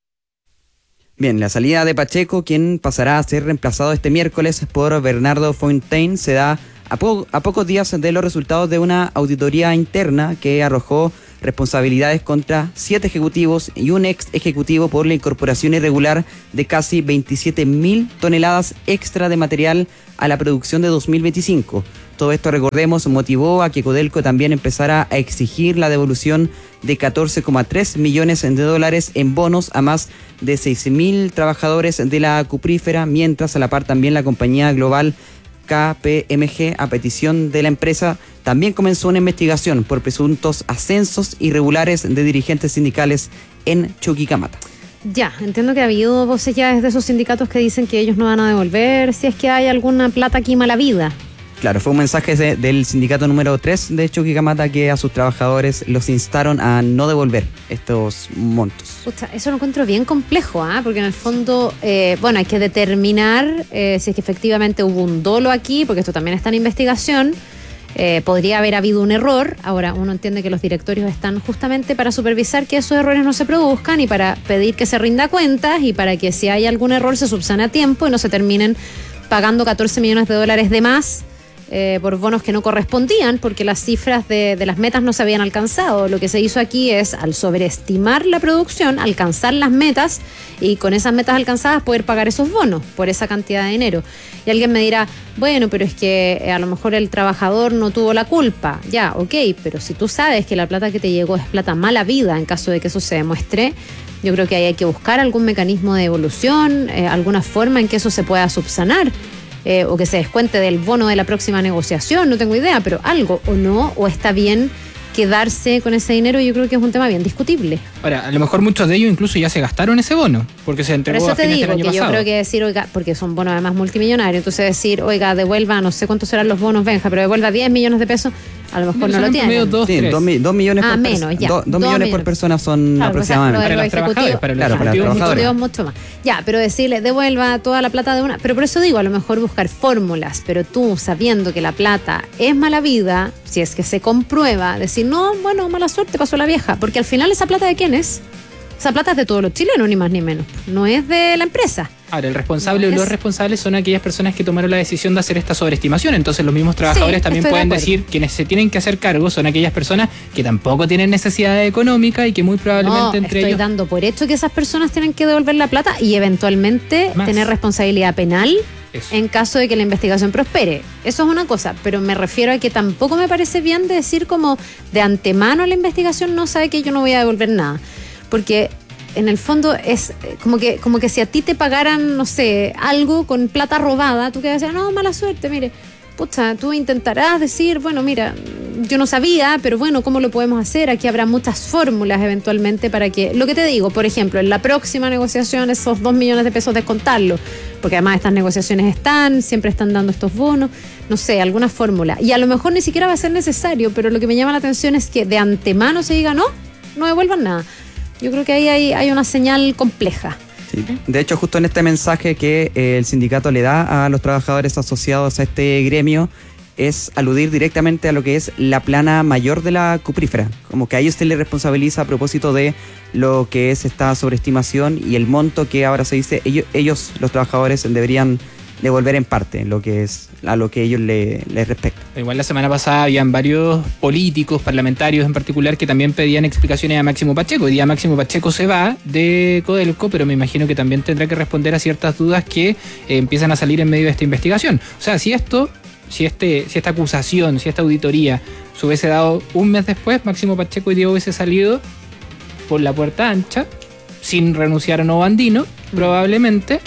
Bien, la salida de Pacheco, quien pasará a ser reemplazado este miércoles por Bernardo Fontaine, se da a, po- a pocos días de los resultados de una auditoría interna que arrojó responsabilidades contra siete ejecutivos y un ex ejecutivo por la incorporación irregular de casi veintisiete mil toneladas extra de material a la producción de dos mil veinticinco. Todo esto, recordemos, motivó a que Codelco también empezara a exigir la devolución de catorce coma tres millones de dólares en bonos a más de seis mil trabajadores de la cuprífera, mientras a la par también la compañía global K P M G, a petición de la empresa, también comenzó una investigación por presuntos ascensos irregulares de dirigentes sindicales en Chuquicamata. Ya, entiendo que ha habido voces ya desde esos sindicatos que dicen que ellos no van a devolver si es que hay alguna plata aquí mala vida. Claro, fue un mensaje de, del sindicato número tres de Chuquicamata, que a sus trabajadores los instaron a no devolver estos montos. Pucha, eso lo encuentro bien complejo, ¿ah? ¿eh? Porque en el fondo, eh, bueno, hay que determinar eh, si es que efectivamente hubo un dolo aquí, porque esto también está en investigación. Eh, podría haber habido un error. Ahora, uno entiende que los directorios están justamente para supervisar que esos errores no se produzcan y para pedir que se rinda cuentas y para que si hay algún error se subsane a tiempo y no se terminen pagando catorce millones de dólares de más Eh, por bonos que no correspondían, porque las cifras de, de las metas no se habían alcanzado. Lo que se hizo aquí es, al sobreestimar la producción, alcanzar las metas y con esas metas alcanzadas poder pagar esos bonos por esa cantidad de dinero. Y alguien me dirá, bueno, pero es que eh, a lo mejor el trabajador no tuvo la culpa. Ya, ok, pero si tú sabes que la plata que te llegó es plata mala vida, en caso de que eso se demuestre, yo creo que ahí hay que buscar algún mecanismo de devolución, eh, alguna forma en que eso se pueda subsanar. Eh, o que se descuente del bono de la próxima negociación, no tengo idea, pero algo, o no, o está bien quedarse con ese dinero. Yo creo que es un tema bien discutible. Ahora, a lo mejor muchos de ellos incluso ya se gastaron ese bono, porque se entregó a fines del año pasado. Por eso te digo que yo creo que decir, oiga, porque son bonos además multimillonarios, entonces decir, oiga, devuelva, no sé cuántos serán los bonos, Benja, pero devuelva diez millones de pesos, a lo mejor no, no lo tiene. Dos, sí, dos, dos millones ah, por menos, ya. Do, dos, dos millones por persona son claro, aproximadamente. Para los trabajadores, para los claro, para los trabajadores. Mucho más. Ya, pero decirle, devuelva toda la plata de una. Pero por eso digo, a lo mejor buscar fórmulas, pero tú sabiendo que la plata es mala vida, si es que se comprueba, decir, no, bueno, mala suerte, pasó la vieja. Porque al final, ¿esa plata de quién es? Esa plata es de todos los chilenos, ni más ni menos. No es de la empresa. Ahora, el responsable o los responsables son aquellas personas que tomaron la decisión de hacer esta sobreestimación. Entonces, los mismos trabajadores sí, también pueden de decir quienes se tienen que hacer cargo son aquellas personas que tampoco tienen necesidad económica y que muy probablemente no, entre estoy ellos. dando por hecho que esas personas tienen que devolver la plata y eventualmente más. Tener responsabilidad penal Eso. En caso de que la investigación prospere. Eso es una cosa, pero me refiero a que tampoco me parece bien de decir como de antemano la investigación no sabe que yo no voy a devolver nada. Porque en el fondo es como que como que si a ti te pagaran, no sé, algo con plata robada, tú que decías, no, mala suerte, mire, pucha, tú intentarás decir, bueno, mira, yo no sabía, pero bueno, ¿cómo lo podemos hacer? Aquí habrá muchas fórmulas eventualmente para que, lo que te digo, por ejemplo, en la próxima negociación esos dos millones de pesos descontarlo, porque además estas negociaciones están, siempre están dando estos bonos, no sé, alguna fórmula. Y a lo mejor ni siquiera va a ser necesario, pero lo que me llama la atención es que de antemano se diga, no, no devuelvan nada. Yo creo que ahí hay, hay una señal compleja. Sí. De hecho, justo en este mensaje que eh, el sindicato le da a los trabajadores asociados a este gremio, es aludir directamente a lo que es la plana mayor de la cuprífera, como que a ellos se les responsabiliza a propósito de lo que es esta sobreestimación y el monto que ahora se dice, ellos, ellos los trabajadores deberían devolver en parte lo que es a lo que ellos le, les respecta. Igual la semana pasada habían varios políticos, parlamentarios en particular, que también pedían explicaciones a Máximo Pacheco. Hoy día Máximo Pacheco se va de Codelco, pero me imagino que también tendrá que responder a ciertas dudas que eh, empiezan a salir en medio de esta investigación. O sea, si esto, si este, si esta acusación, si esta auditoría se hubiese dado un mes después, Máximo Pacheco hoy día hubiese salido por la puerta ancha, sin renunciar a Nova Andino, mm. probablemente.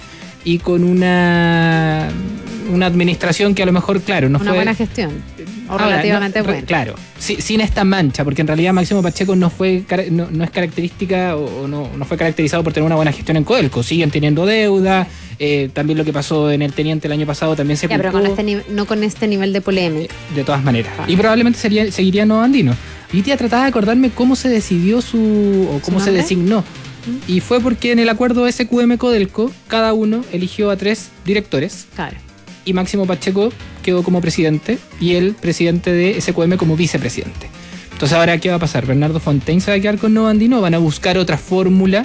y con una, una administración que a lo mejor, claro, no una fue... Una buena gestión, o ahora, relativamente no, buena. Claro, sí, sin esta mancha, porque en realidad Máximo Pacheco no fue no, no es característica o no, no fue caracterizado por tener una buena gestión en Codelco. Siguen teniendo deuda, eh, también lo que pasó en el Teniente el año pasado también se ya, pero con este nivel, no con este nivel de polémica. De todas maneras. Ah. Y probablemente sería, seguiría Nova Andino. Y tía trataba de acordarme cómo se decidió su... o cómo se designó. ¿Mm? Y fue porque en el acuerdo S Q M Codelco, cada uno eligió a tres directores. Claro. Y Máximo Pacheco quedó como presidente y el presidente de S Q M como vicepresidente. Entonces, ¿ahora qué va a pasar? ¿Bernardo Fontaine se va a quedar con Nova Andino? ¿Van a buscar otra fórmula?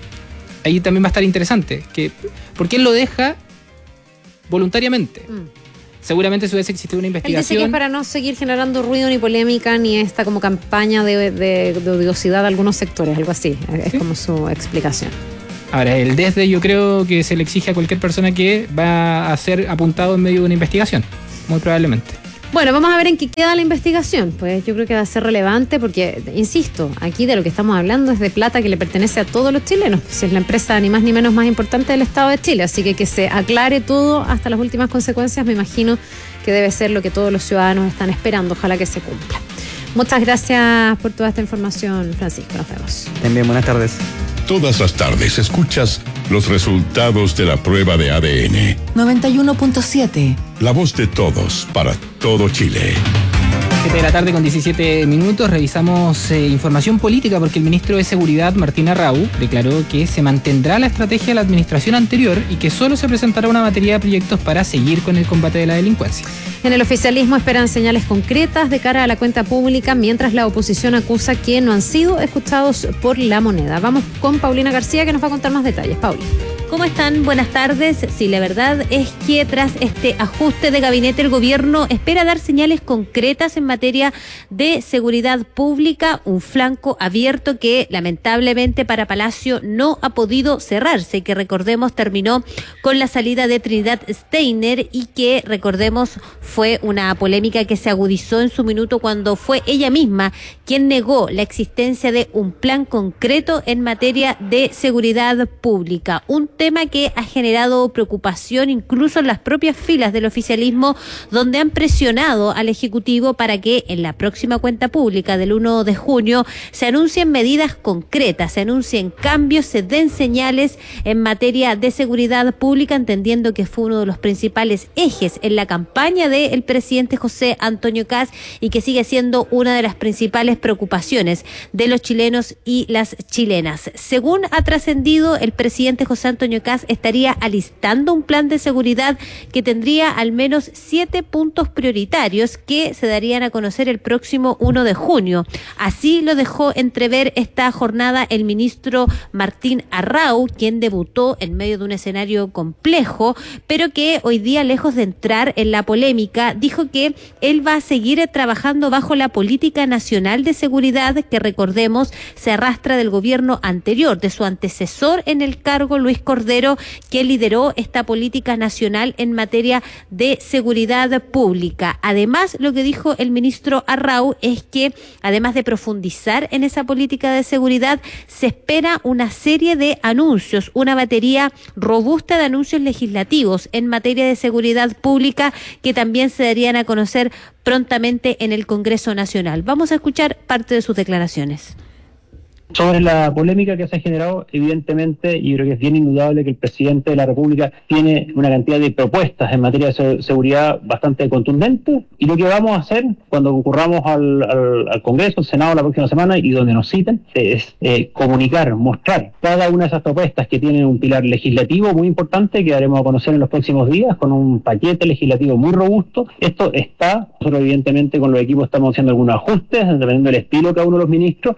Ahí también va a estar interesante. Que, porque él lo deja voluntariamente. Mm. Seguramente si hubiese existido una investigación... Él dice que es para no seguir generando ruido ni polémica ni esta como campaña de, de, de odiosidad de algunos sectores, algo así. Es ¿Sí? como su explicación. Ahora, el desde yo creo que se le exige a cualquier persona que va a ser apuntado en medio de una investigación, muy probablemente. Bueno, vamos a ver en qué queda la investigación. Pues yo creo que va a ser relevante porque, insisto, aquí de lo que estamos hablando es de plata que le pertenece a todos los chilenos. Si es la empresa ni más ni menos más importante del Estado de Chile. Así que que se aclare todo hasta las últimas consecuencias, me imagino que debe ser lo que todos los ciudadanos están esperando. Ojalá que se cumpla. Muchas gracias por toda esta información, Francisco. Nos vemos. También buenas tardes. Todas las tardes escuchas los resultados de la prueba de A D N. noventa y uno punto siete. La voz de todos para todo Chile. siete de la tarde con diecisiete minutos. Revisamos eh, información política porque el ministro de Seguridad, Martín Arrau, declaró que se mantendrá la estrategia de la administración anterior y que solo se presentará una batería de proyectos para seguir con el combate de la delincuencia. En el oficialismo esperan señales concretas de cara a la cuenta pública, mientras la oposición acusa que no han sido escuchados por la moneda. Vamos con Paulina García, que nos va a contar más detalles. Pauli. ¿Cómo están? Buenas tardes. Sí, la verdad es que tras este ajuste de gabinete, el gobierno espera dar señales concretas en materia de seguridad pública, un flanco abierto que lamentablemente para Palacio no ha podido cerrarse, que recordemos terminó con la salida de Trinidad Steiner y que recordemos fue una polémica que se agudizó en su minuto cuando fue ella misma quien negó la existencia de un plan concreto en materia de seguridad pública. Un tema que ha generado preocupación incluso en las propias filas del oficialismo, donde han presionado al Ejecutivo para que en la próxima cuenta pública del uno de junio se anuncien medidas concretas, se anuncien cambios, se den señales en materia de seguridad pública, entendiendo que fue uno de los principales ejes en la campaña del presidente José Antonio Kast y que sigue siendo una de las principales preocupaciones de los chilenos y las chilenas. Según ha trascendido, el presidente José Antonio Kast estaría alistando un plan de seguridad que tendría al menos siete puntos prioritarios que se darían a conocer el próximo uno de junio. Así lo dejó entrever esta jornada el ministro Martín Arrau, quien debutó en medio de un escenario complejo, pero que hoy día, lejos de entrar en la polémica, dijo que él va a seguir trabajando bajo la política nacional de seguridad que, recordemos, se arrastra del gobierno anterior, de su antecesor en el cargo, Luis Cordero, que lideró esta política nacional en materia de seguridad pública. Además, lo que dijo el ministro Arrau es que, además de profundizar en esa política de seguridad, se espera una serie de anuncios, una batería robusta de anuncios legislativos en materia de seguridad pública que también se darían a conocer prontamente en el Congreso Nacional. Vamos a escuchar parte de sus declaraciones. Sobre la polémica que se ha generado, evidentemente, y creo que es bien indudable que el presidente de la República tiene una cantidad de propuestas en materia de seguridad bastante contundentes, y lo que vamos a hacer cuando concurramos al, al, al Congreso, al Senado la próxima semana, y donde nos citen, es eh, comunicar, mostrar cada una de esas propuestas que tienen un pilar legislativo muy importante que daremos a conocer en los próximos días, con un paquete legislativo muy robusto. Esto está, nosotros evidentemente con los equipos estamos haciendo algunos ajustes, dependiendo del estilo de cada uno de los ministros.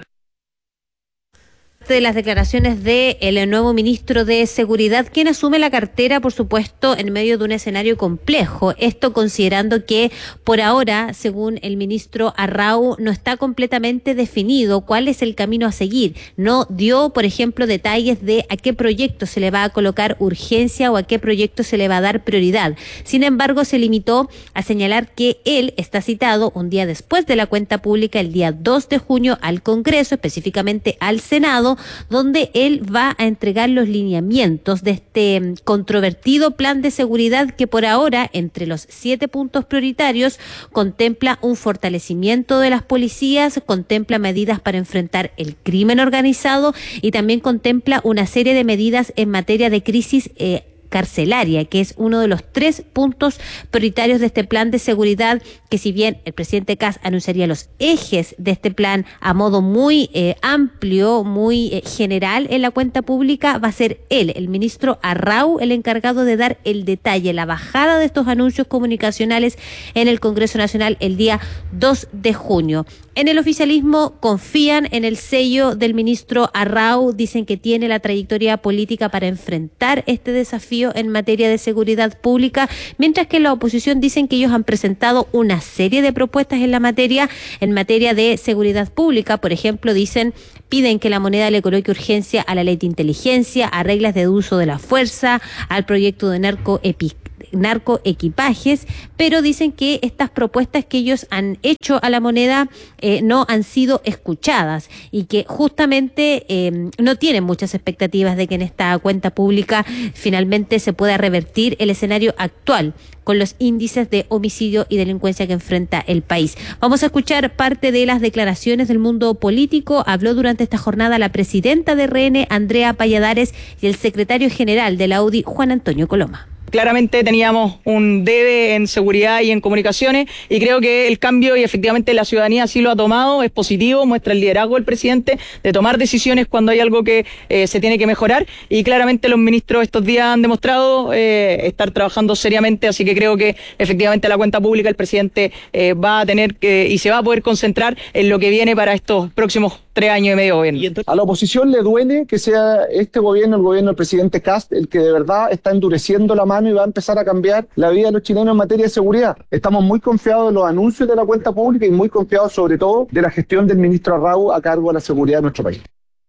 De las declaraciones del nuevo ministro de Seguridad, quien asume la cartera, por supuesto, en medio de un escenario complejo. Esto considerando que, por ahora, según el ministro Arrau, no está completamente definido cuál es el camino a seguir. No dio, por ejemplo, detalles de a qué proyecto se le va a colocar urgencia o a qué proyecto se le va a dar prioridad. Sin embargo, se limitó a señalar que él está citado un día después de la cuenta pública, el día dos de junio, al Congreso, específicamente al Senado, Senado, donde él va a entregar los lineamientos de este controvertido plan de seguridad que por ahora, entre los siete puntos prioritarios, contempla un fortalecimiento de las policías, contempla medidas para enfrentar el crimen organizado y también contempla una serie de medidas en materia de crisis eh, carcelaria, que es uno de los tres puntos prioritarios de este plan de seguridad, que si bien el presidente Kast anunciaría los ejes de este plan a modo muy eh, amplio, muy eh, general en la cuenta pública, va a ser él, el ministro Arrau, el encargado de dar el detalle, la bajada de estos anuncios comunicacionales en el Congreso Nacional el día dos de junio. En el oficialismo confían en el sello del ministro Arrau, dicen que tiene la trayectoria política para enfrentar este desafío en materia de seguridad pública, mientras que en la oposición dicen que ellos han presentado una serie de propuestas en la materia, en materia de seguridad pública. Por ejemplo, dicen, piden que la moneda le coloque urgencia a la ley de inteligencia, a reglas de uso de la fuerza, al proyecto de narcoepi narcoequipajes, pero dicen que estas propuestas que ellos han hecho a la moneda eh, no han sido escuchadas y que justamente eh, no tienen muchas expectativas de que en esta cuenta pública finalmente se pueda revertir el escenario actual con los índices de homicidio y delincuencia que enfrenta el país. Vamos a escuchar parte de las declaraciones del mundo político. Habló durante esta jornada la presidenta de R N, Andrea Valladares, y el secretario general de la U D I, Juan Antonio Coloma. Claramente teníamos un debe en seguridad y en comunicaciones y creo que el cambio, y efectivamente la ciudadanía así lo ha tomado, es positivo, muestra el liderazgo del presidente de tomar decisiones cuando hay algo que eh, se tiene que mejorar, y claramente los ministros estos días han demostrado eh, estar trabajando seriamente, así que creo que efectivamente la cuenta pública el presidente eh, va a tener que y se va a poder concentrar en lo que viene para estos próximos tres años y medio de gobierno. A la oposición le duele que sea este gobierno, el gobierno del presidente Kast, el que de verdad está endureciendo la mano y va a empezar a cambiar la vida de los chilenos en materia de seguridad. Estamos muy confiados de los anuncios de la cuenta pública y muy confiados sobre todo de la gestión del ministro Arrau a cargo de la seguridad de nuestro país.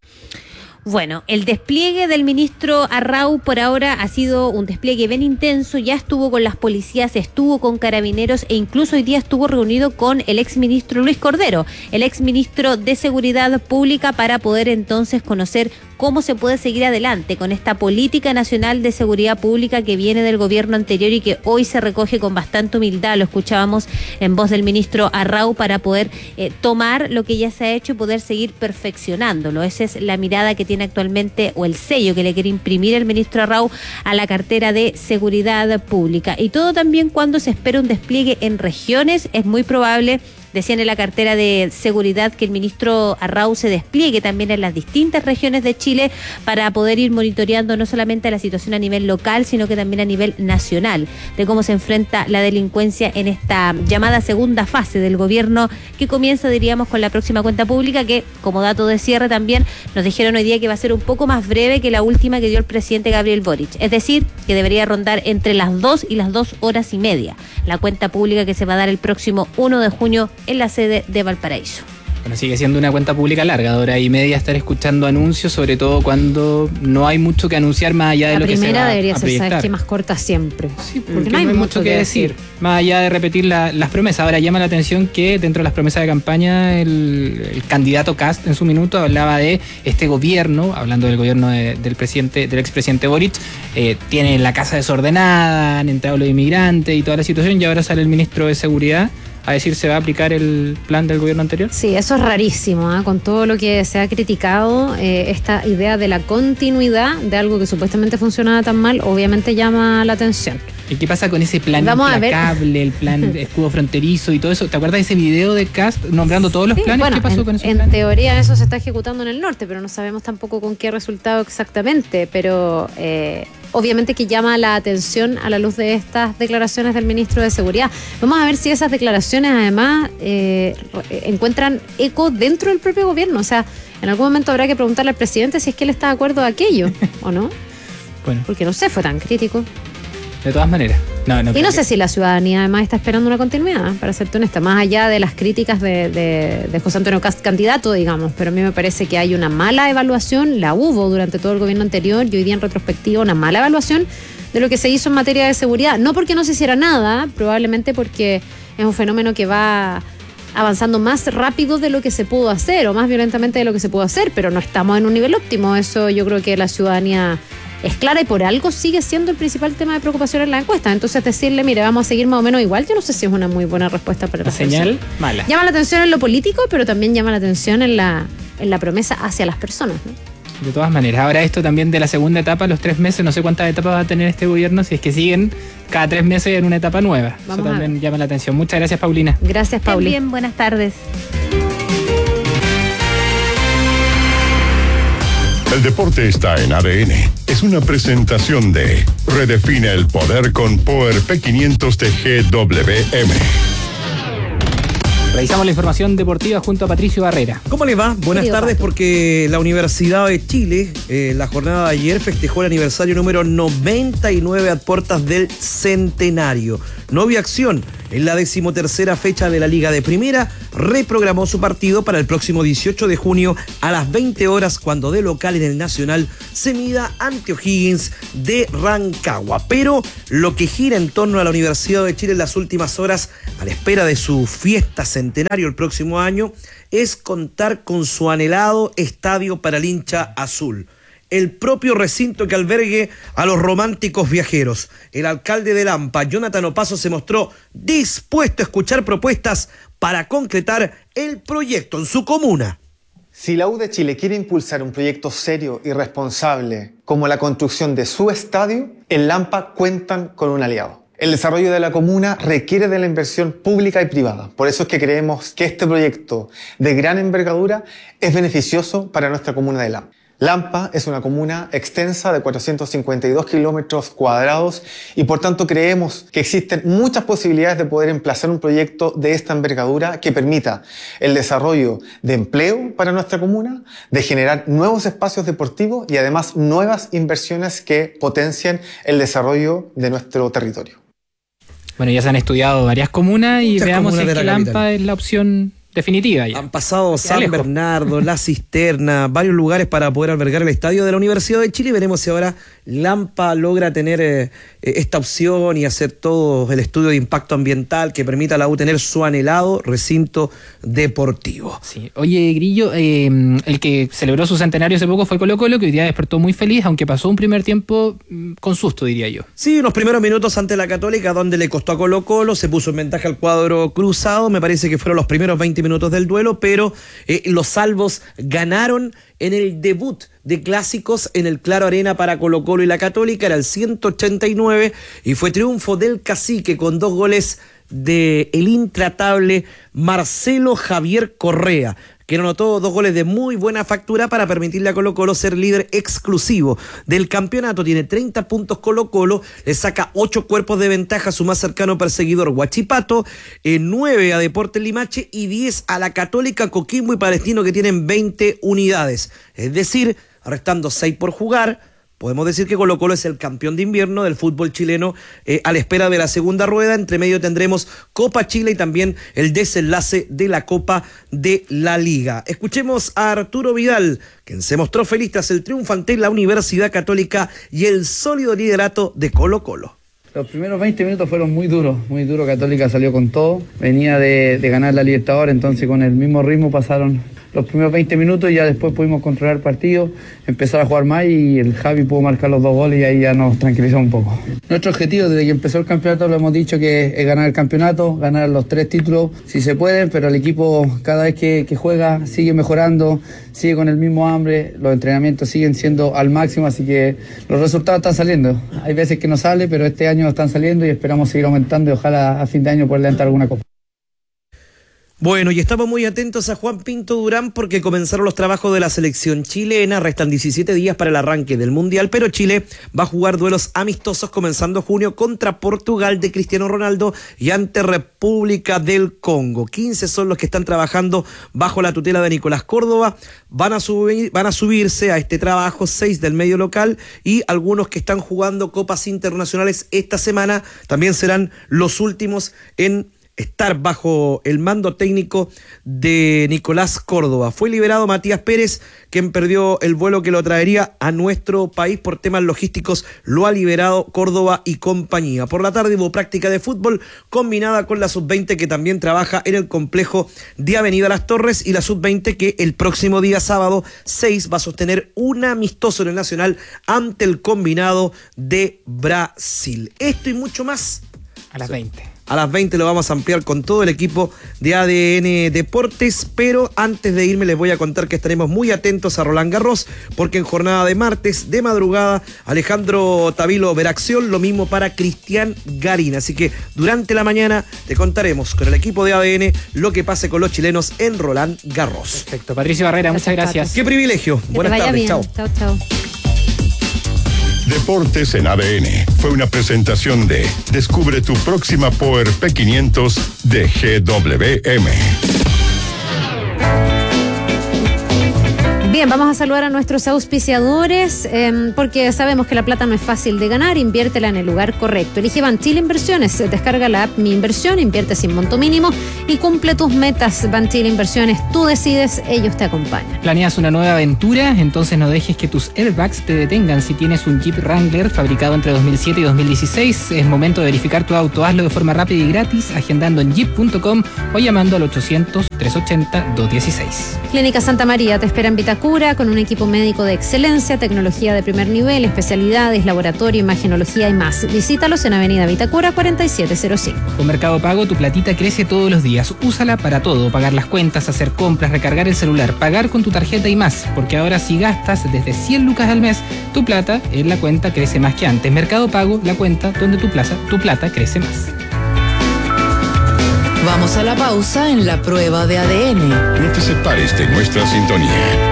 Bueno, el despliegue del ministro Arrau por ahora ha sido un despliegue bien intenso, ya estuvo con las policías, estuvo con carabineros e incluso hoy día estuvo reunido con el exministro Luis Cordero, el exministro de Seguridad Pública, para poder entonces conocer cómo se puede seguir adelante con esta política nacional de seguridad pública que viene del gobierno anterior y que hoy se recoge con bastante humildad. Lo escuchábamos en voz del ministro Arrau, para poder eh, tomar lo que ya se ha hecho y poder seguir perfeccionándolo. Esa es la mirada que tiene actualmente, o el sello que le quiere imprimir el ministro Arrau a la cartera de seguridad pública. Y todo también cuando se espera un despliegue en regiones, es muy probable, decían en la cartera de seguridad, que el ministro Arrau se despliegue también en las distintas regiones de Chile para poder ir monitoreando no solamente la situación a nivel local, sino que también a nivel nacional, de cómo se enfrenta la delincuencia en esta llamada segunda fase del gobierno, que comienza, diríamos, con la próxima cuenta pública, que como dato de cierre también nos dijeron hoy día que va a ser un poco más breve que la última que dio el presidente Gabriel Boric, es decir, que debería rondar entre las dos y las dos horas y media la cuenta pública que se va a dar el próximo uno de junio en la sede de Valparaíso. Bueno, sigue siendo una cuenta pública larga, de hora y media estar escuchando anuncios, sobre todo cuando no hay mucho que anunciar más allá de la lo que se va a primera debería ser, proyectar. ¿sabes qué? Más corta siempre. Sí, porque no hay, no hay mucho que decir, decir, más allá de repetir la, las promesas. Ahora llama la atención que dentro de las promesas de campaña el, el candidato Kast en su minuto hablaba de este gobierno, hablando del gobierno de, del presidente, del expresidente Boric, eh, tiene la casa desordenada, han entrado los inmigrantes y toda la situación, y ahora sale el ministro de Seguridad a decir se va a aplicar el plan del gobierno anterior. Sí, eso es rarísimo, ¿eh? Con todo lo que se ha criticado, eh, esta idea de la continuidad de algo que supuestamente funcionaba tan mal, obviamente llama la atención. ¿Y qué pasa con ese plan Vamos implacable, el plan de escudo fronterizo y todo eso? ¿Te acuerdas de ese video de Kast nombrando todos los sí, planes? Bueno, ¿qué pasó en, con esos en planes? teoría eso se está ejecutando en el norte, pero no sabemos tampoco con qué resultado exactamente, pero eh, obviamente que llama la atención a la luz de estas declaraciones del ministro de Seguridad. Vamos a ver si esas declaraciones además eh, encuentran eco dentro del propio gobierno. O sea, en algún momento habrá que preguntarle al presidente si es que él está de acuerdo a aquello o no. Bueno. Porque no sé, fue tan crítico. De todas maneras. No, no y no que... sé si la ciudadanía además está esperando una continuidad, para serte honesta, más allá de las críticas de, de, de José Antonio Kast candidato, digamos, pero a mí me parece que hay una mala evaluación, la hubo durante todo el gobierno anterior y hoy día en retrospectiva una mala evaluación de lo que se hizo en materia de seguridad, no porque no se hiciera nada, probablemente porque es un fenómeno que va avanzando más rápido de lo que se pudo hacer o más violentamente de lo que se pudo hacer, pero no estamos en un nivel óptimo. Eso yo creo que la ciudadanía es clara y por algo sigue siendo el principal tema de preocupación en la encuesta. Entonces decirle, mire, vamos a seguir más o menos igual, yo no sé si es una muy buena respuesta para la señal mala. Llama la atención en lo político, pero también llama la atención en la, en la promesa hacia las personas, ¿no? De todas maneras, ahora esto también de la segunda etapa, los tres meses, no sé cuántas etapas va a tener este gobierno, si es que siguen cada tres meses en una etapa nueva. Vamos Eso también llama la atención. Muchas gracias, Paulina. Gracias, Pauli. Bien, buenas tardes. El deporte está en A D N. Es una presentación de Redefine el poder con Power P quinientos de G W M. Revisamos la información deportiva junto a Patricio Barrera. ¿Cómo les va? Buenas Querido tardes, Pato. Porque la Universidad de Chile, eh, la jornada de ayer, festejó el aniversario número noventa y nueve a puertas del centenario. No había acción en la decimotercera fecha de la Liga de Primera, reprogramó su partido para el próximo dieciocho de junio a las veinte horas, cuando de local en el Nacional se mida ante O'Higgins de Rancagua. Pero lo que gira en torno a la Universidad de Chile en las últimas horas, a la espera de su fiesta centenario el próximo año, es contar con su anhelado estadio para el hincha azul. El propio recinto que albergue a los románticos viajeros. El alcalde de Lampa, Jonathan Opazo, se mostró dispuesto a escuchar propuestas para concretar el proyecto en su comuna. Si la U de Chile quiere impulsar un proyecto serio y responsable como la construcción de su estadio, en Lampa cuentan con un aliado. El desarrollo de la comuna requiere de la inversión pública y privada. Por eso es que creemos que este proyecto de gran envergadura es beneficioso para nuestra comuna de Lampa. Lampa es una comuna extensa de cuatrocientos cincuenta y dos kilómetros cuadrados y por tanto creemos que existen muchas posibilidades de poder emplazar un proyecto de esta envergadura que permita el desarrollo de empleo para nuestra comuna, de generar nuevos espacios deportivos y además nuevas inversiones que potencien el desarrollo de nuestro territorio. Bueno, ya se han estudiado varias comunas y Muchas veamos si es que Lampa es la opción definitiva ya. Han pasado San Alejo. Bernardo, La Cisterna, varios lugares para poder albergar el estadio de la Universidad de Chile. Veremos si ahora Lampa logra tener eh, esta opción y hacer todo el estudio de impacto ambiental que permita a la U tener su anhelado recinto deportivo. Sí. Oye, Grillo, eh, el que celebró su centenario hace poco fue Colo-Colo, que hoy día despertó muy feliz, aunque pasó un primer tiempo con susto, diría yo. Sí, unos primeros minutos ante la Católica, donde le costó a Colo-Colo, se puso en ventaja al cuadro cruzado. Me parece que fueron los primeros veinte minutos del duelo, pero eh, los salvos ganaron en el debut de clásicos en el Claro Arena para Colo-Colo y la Católica. Era el ciento ochenta y nueve y fue triunfo del Cacique con dos goles de el intratable Marcelo Javier Correa, que anotó dos goles de muy buena factura para permitirle a Colo-Colo ser líder exclusivo del campeonato. Tiene treinta puntos Colo-Colo, le saca ocho cuerpos de ventaja a su más cercano perseguidor Huachipato, eh, nueve a Deportes Limache y diez a la Católica, Coquimbo y Palestino, que tienen veinte unidades. Es decir, restando seis por jugar, podemos decir que Colo-Colo es el campeón de invierno del fútbol chileno, eh, a la espera de la segunda rueda. Entre medio tendremos Copa Chile y también el desenlace de la Copa de la Liga. Escuchemos a Arturo Vidal, quien se mostró feliz tras el triunfo ante la Universidad Católica y el sólido liderato de Colo-Colo. Los primeros veinte minutos fueron muy duros, muy duros. Católica salió con todo, venía de, de ganar la Libertadores, entonces con el mismo ritmo pasaron los primeros veinte minutos y ya después pudimos controlar el partido, empezar a jugar más y el Javi pudo marcar los dos goles y ahí ya nos tranquilizó un poco. Nuestro objetivo desde que empezó el campeonato lo hemos dicho que es ganar el campeonato, ganar los tres títulos si se puede, pero el equipo cada vez que, que juega sigue mejorando, sigue con el mismo hambre, los entrenamientos siguen siendo al máximo, así que los resultados están saliendo. Hay veces que no sale, pero este año están saliendo y esperamos seguir aumentando y ojalá a fin de año poder levantar alguna copa. Bueno, y estamos muy atentos a Juan Pinto Durán porque comenzaron los trabajos de la selección chilena, restan diecisiete días para el arranque del Mundial, pero Chile va a jugar duelos amistosos comenzando junio contra Portugal de Cristiano Ronaldo y ante República del Congo. quince son los que están trabajando bajo la tutela de Nicolás Córdoba, van a, subir, van a subirse a este trabajo seis del medio local y algunos que están jugando copas internacionales esta semana también serán los últimos en estar bajo el mando técnico de Nicolás Córdoba. Fue liberado Matías Pérez, quien perdió el vuelo que lo traería a nuestro país por temas logísticos. Lo ha liberado Córdoba y compañía. Por la tarde hubo práctica de fútbol combinada con la sub veinte, que también trabaja en el complejo de Avenida Las Torres, y la sub veinte que el próximo día sábado seis va a sostener un amistoso en el Nacional ante el combinado de Brasil. Esto y mucho más a las veinte. A las veinte lo vamos a ampliar con todo el equipo de A D N Deportes, pero antes de irme les voy a contar que estaremos muy atentos a Roland Garros, porque en jornada de martes, de madrugada, Alejandro Tavilo verá acción, lo mismo para Cristian Garín. Así que durante la mañana te contaremos con el equipo de A D N lo que pase con los chilenos en Roland Garros. Perfecto. Patricio Barrera, muchas gracias. Qué privilegio. Que Buenas te vaya tardes. bien. Chao. Chao, chao. Deportes en A D N fue una presentación de Descubre tu próxima Power P quinientos de G W M. Bien, vamos a saludar a nuestros auspiciadores eh, porque sabemos que la plata no es fácil de ganar. Inviértela en el lugar correcto. Elige Banchile Inversiones. Descarga la app Mi Inversión, invierte sin monto mínimo y cumple tus metas. Banchile Inversiones, tú decides, ellos te acompañan. ¿Planeas una nueva aventura? Entonces no dejes que tus airbags te detengan. Si tienes un Jeep Wrangler fabricado entre dos mil siete y dos mil dieciséis, es momento de verificar tu auto. Hazlo de forma rápida y gratis, agendando en jeep punto com o llamando al ochocientos, trescientos ochenta, doscientos dieciséis. Clínica Santa María te espera en Vitacura con un equipo médico de excelencia, tecnología de primer nivel, especialidades, laboratorio, imagenología y más. Visítalos en Avenida Vitacura cuarenta y siete cero cinco. Con Mercado Pago tu platita crece todos los días. Úsala para todo, pagar las cuentas, hacer compras, recargar el celular, pagar con tu tarjeta y más. Porque ahora si gastas desde cien lucas al mes, tu plata en la cuenta crece más que antes. Mercado Pago, la cuenta donde tu, plaza, tu plata crece más. Vamos a la pausa en la prueba de A D N. No te separes de nuestra sintonía.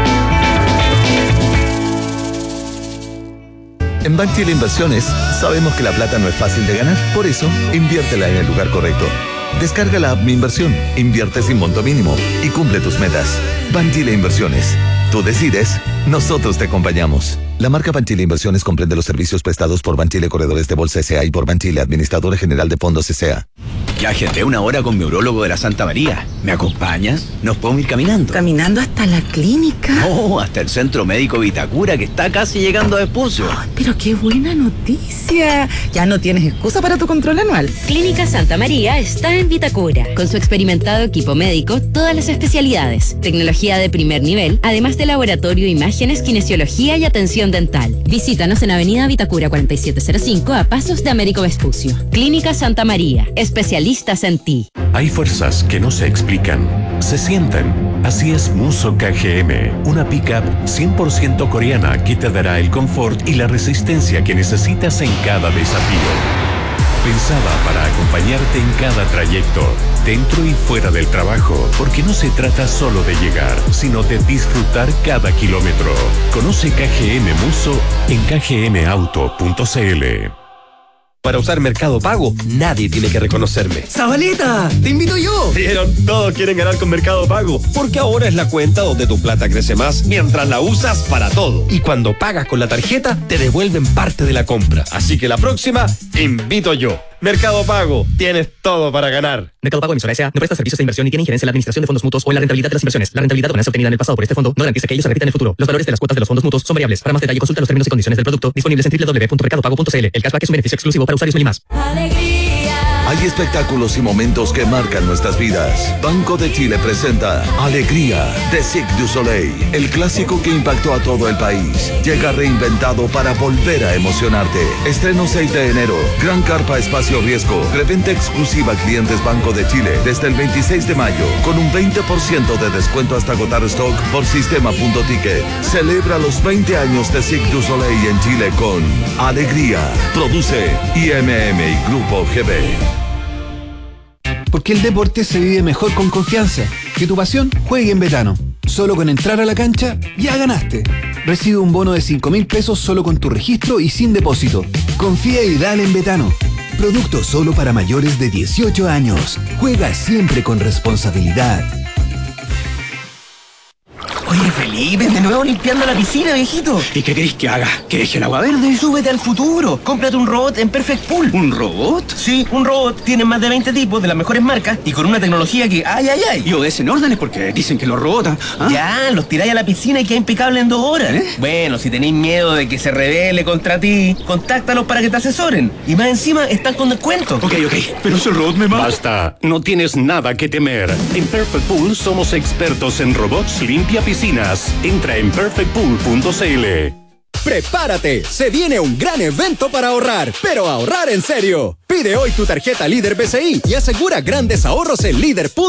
En Banchile Inversiones sabemos que la plata no es fácil de ganar, por eso inviértela en el lugar correcto. Descarga la app Mi Inversión, invierte sin monto mínimo y cumple tus metas. Banchile Inversiones. Tú decides, nosotros te acompañamos. La marca Banchile Inversiones comprende los servicios prestados por Banchile Corredores de Bolsa S A y por Banchile Administradora General de Fondos S A. Ya agendé una hora con mi urólogo de la Santa María. ¿Me acompaña? ¿Nos podemos ir caminando? ¿Caminando hasta la clínica? No, hasta el Centro Médico Vitacura, que está casi llegando a Espucio. Oh, pero qué buena noticia. Ya no tienes excusa para tu control anual. Clínica Santa María está en Vitacura. Con su experimentado equipo médico, todas las especialidades, tecnología de primer nivel, además de laboratorio, imágenes, kinesiología y atención dental. Visítanos en Avenida Vitacura cuarenta y siete cero cinco, a pasos de Américo Vespucio. Clínica Santa María, especialistas en ti. Hay fuerzas que no se explican, se sienten. Así es Musso K G M, una pickup cien por ciento coreana que te dará el confort y la resistencia que necesitas en cada desafío. Pensada para acompañarte en cada trayecto, dentro y fuera del trabajo, porque no se trata solo de llegar, sino de disfrutar cada kilómetro. Conoce K G M Musso en k g m auto punto c l. Para usar Mercado Pago, nadie tiene que reconocerme. ¡Zabaleta! ¡Te invito yo! ¿Vieron? Todos quieren ganar con Mercado Pago, porque ahora es la cuenta donde tu plata crece más mientras la usas para todo. Y cuando pagas con la tarjeta, te devuelven parte de la compra. Así que la próxima, te invito yo. Mercado Pago, tienes todo para ganar. Mercado Pago Emisora S A no presta servicios de inversión ni tiene injerencia en la administración de fondos mutuos o en la rentabilidad de las inversiones. La rentabilidad o ganancia obtenida en el pasado por este fondo no garantiza que ellos se repitan en el futuro. Los valores de las cuotas de los fondos mutuos son variables. Para más detalle, consulta los términos y condiciones del producto disponibles en doble u doble u doble u punto mercado pago punto c l. El cashback es un beneficio exclusivo para usuarios Melimas. Hay espectáculos y momentos que marcan nuestras vidas. Banco de Chile presenta Alegría de Cirque du Soleil, el clásico que impactó a todo el país. Llega reinventado para volver a emocionarte. Estreno seis de enero. Gran Carpa Espacio Riesgo. Reventa exclusiva a clientes Banco de Chile desde el veintiséis de mayo con un veinte por ciento de descuento hasta agotar stock por sistema punto ticket. Celebra los veinte años de Cirque du Soleil en Chile con Alegría. Produce I M M y Grupo G B. Porque el deporte se vive mejor con confianza. Que tu pasión juegue en Betano. Solo con entrar a la cancha, ya ganaste. Recibe un bono de cinco mil pesos solo con tu registro y sin depósito. Confía y dale en Betano. Producto solo para mayores de dieciocho años. Juega siempre con responsabilidad. Oye, Felipe, de nuevo limpiando la piscina, viejito. ¿Y qué querés que haga? ¿Que deje el agua verde? Súbete al futuro. Cómprate un robot en Perfect Pool. ¿Un robot? Sí, un robot. Tiene más de veinte tipos de las mejores marcas y con una tecnología que ay, ay, ay. Y obedecen órdenes porque dicen que los robots... ¿ah? Ya, los tiráis a la piscina y queda impecable en dos horas. ¿Eh? Bueno, si tenéis miedo de que se rebele contra ti, contáctalos para que te asesoren. Y más encima, están con descuento. Ok, ok, pero si el robot me mata... Basta, no tienes nada que temer. En Perfect Pool somos expertos en robots limpia piscinas. Entra en perfect pool punto c l. ¡Prepárate! Se viene un gran evento para ahorrar, pero ahorrar en serio. Pide hoy tu tarjeta Líder B C I y asegura grandes ahorros en líder punto com.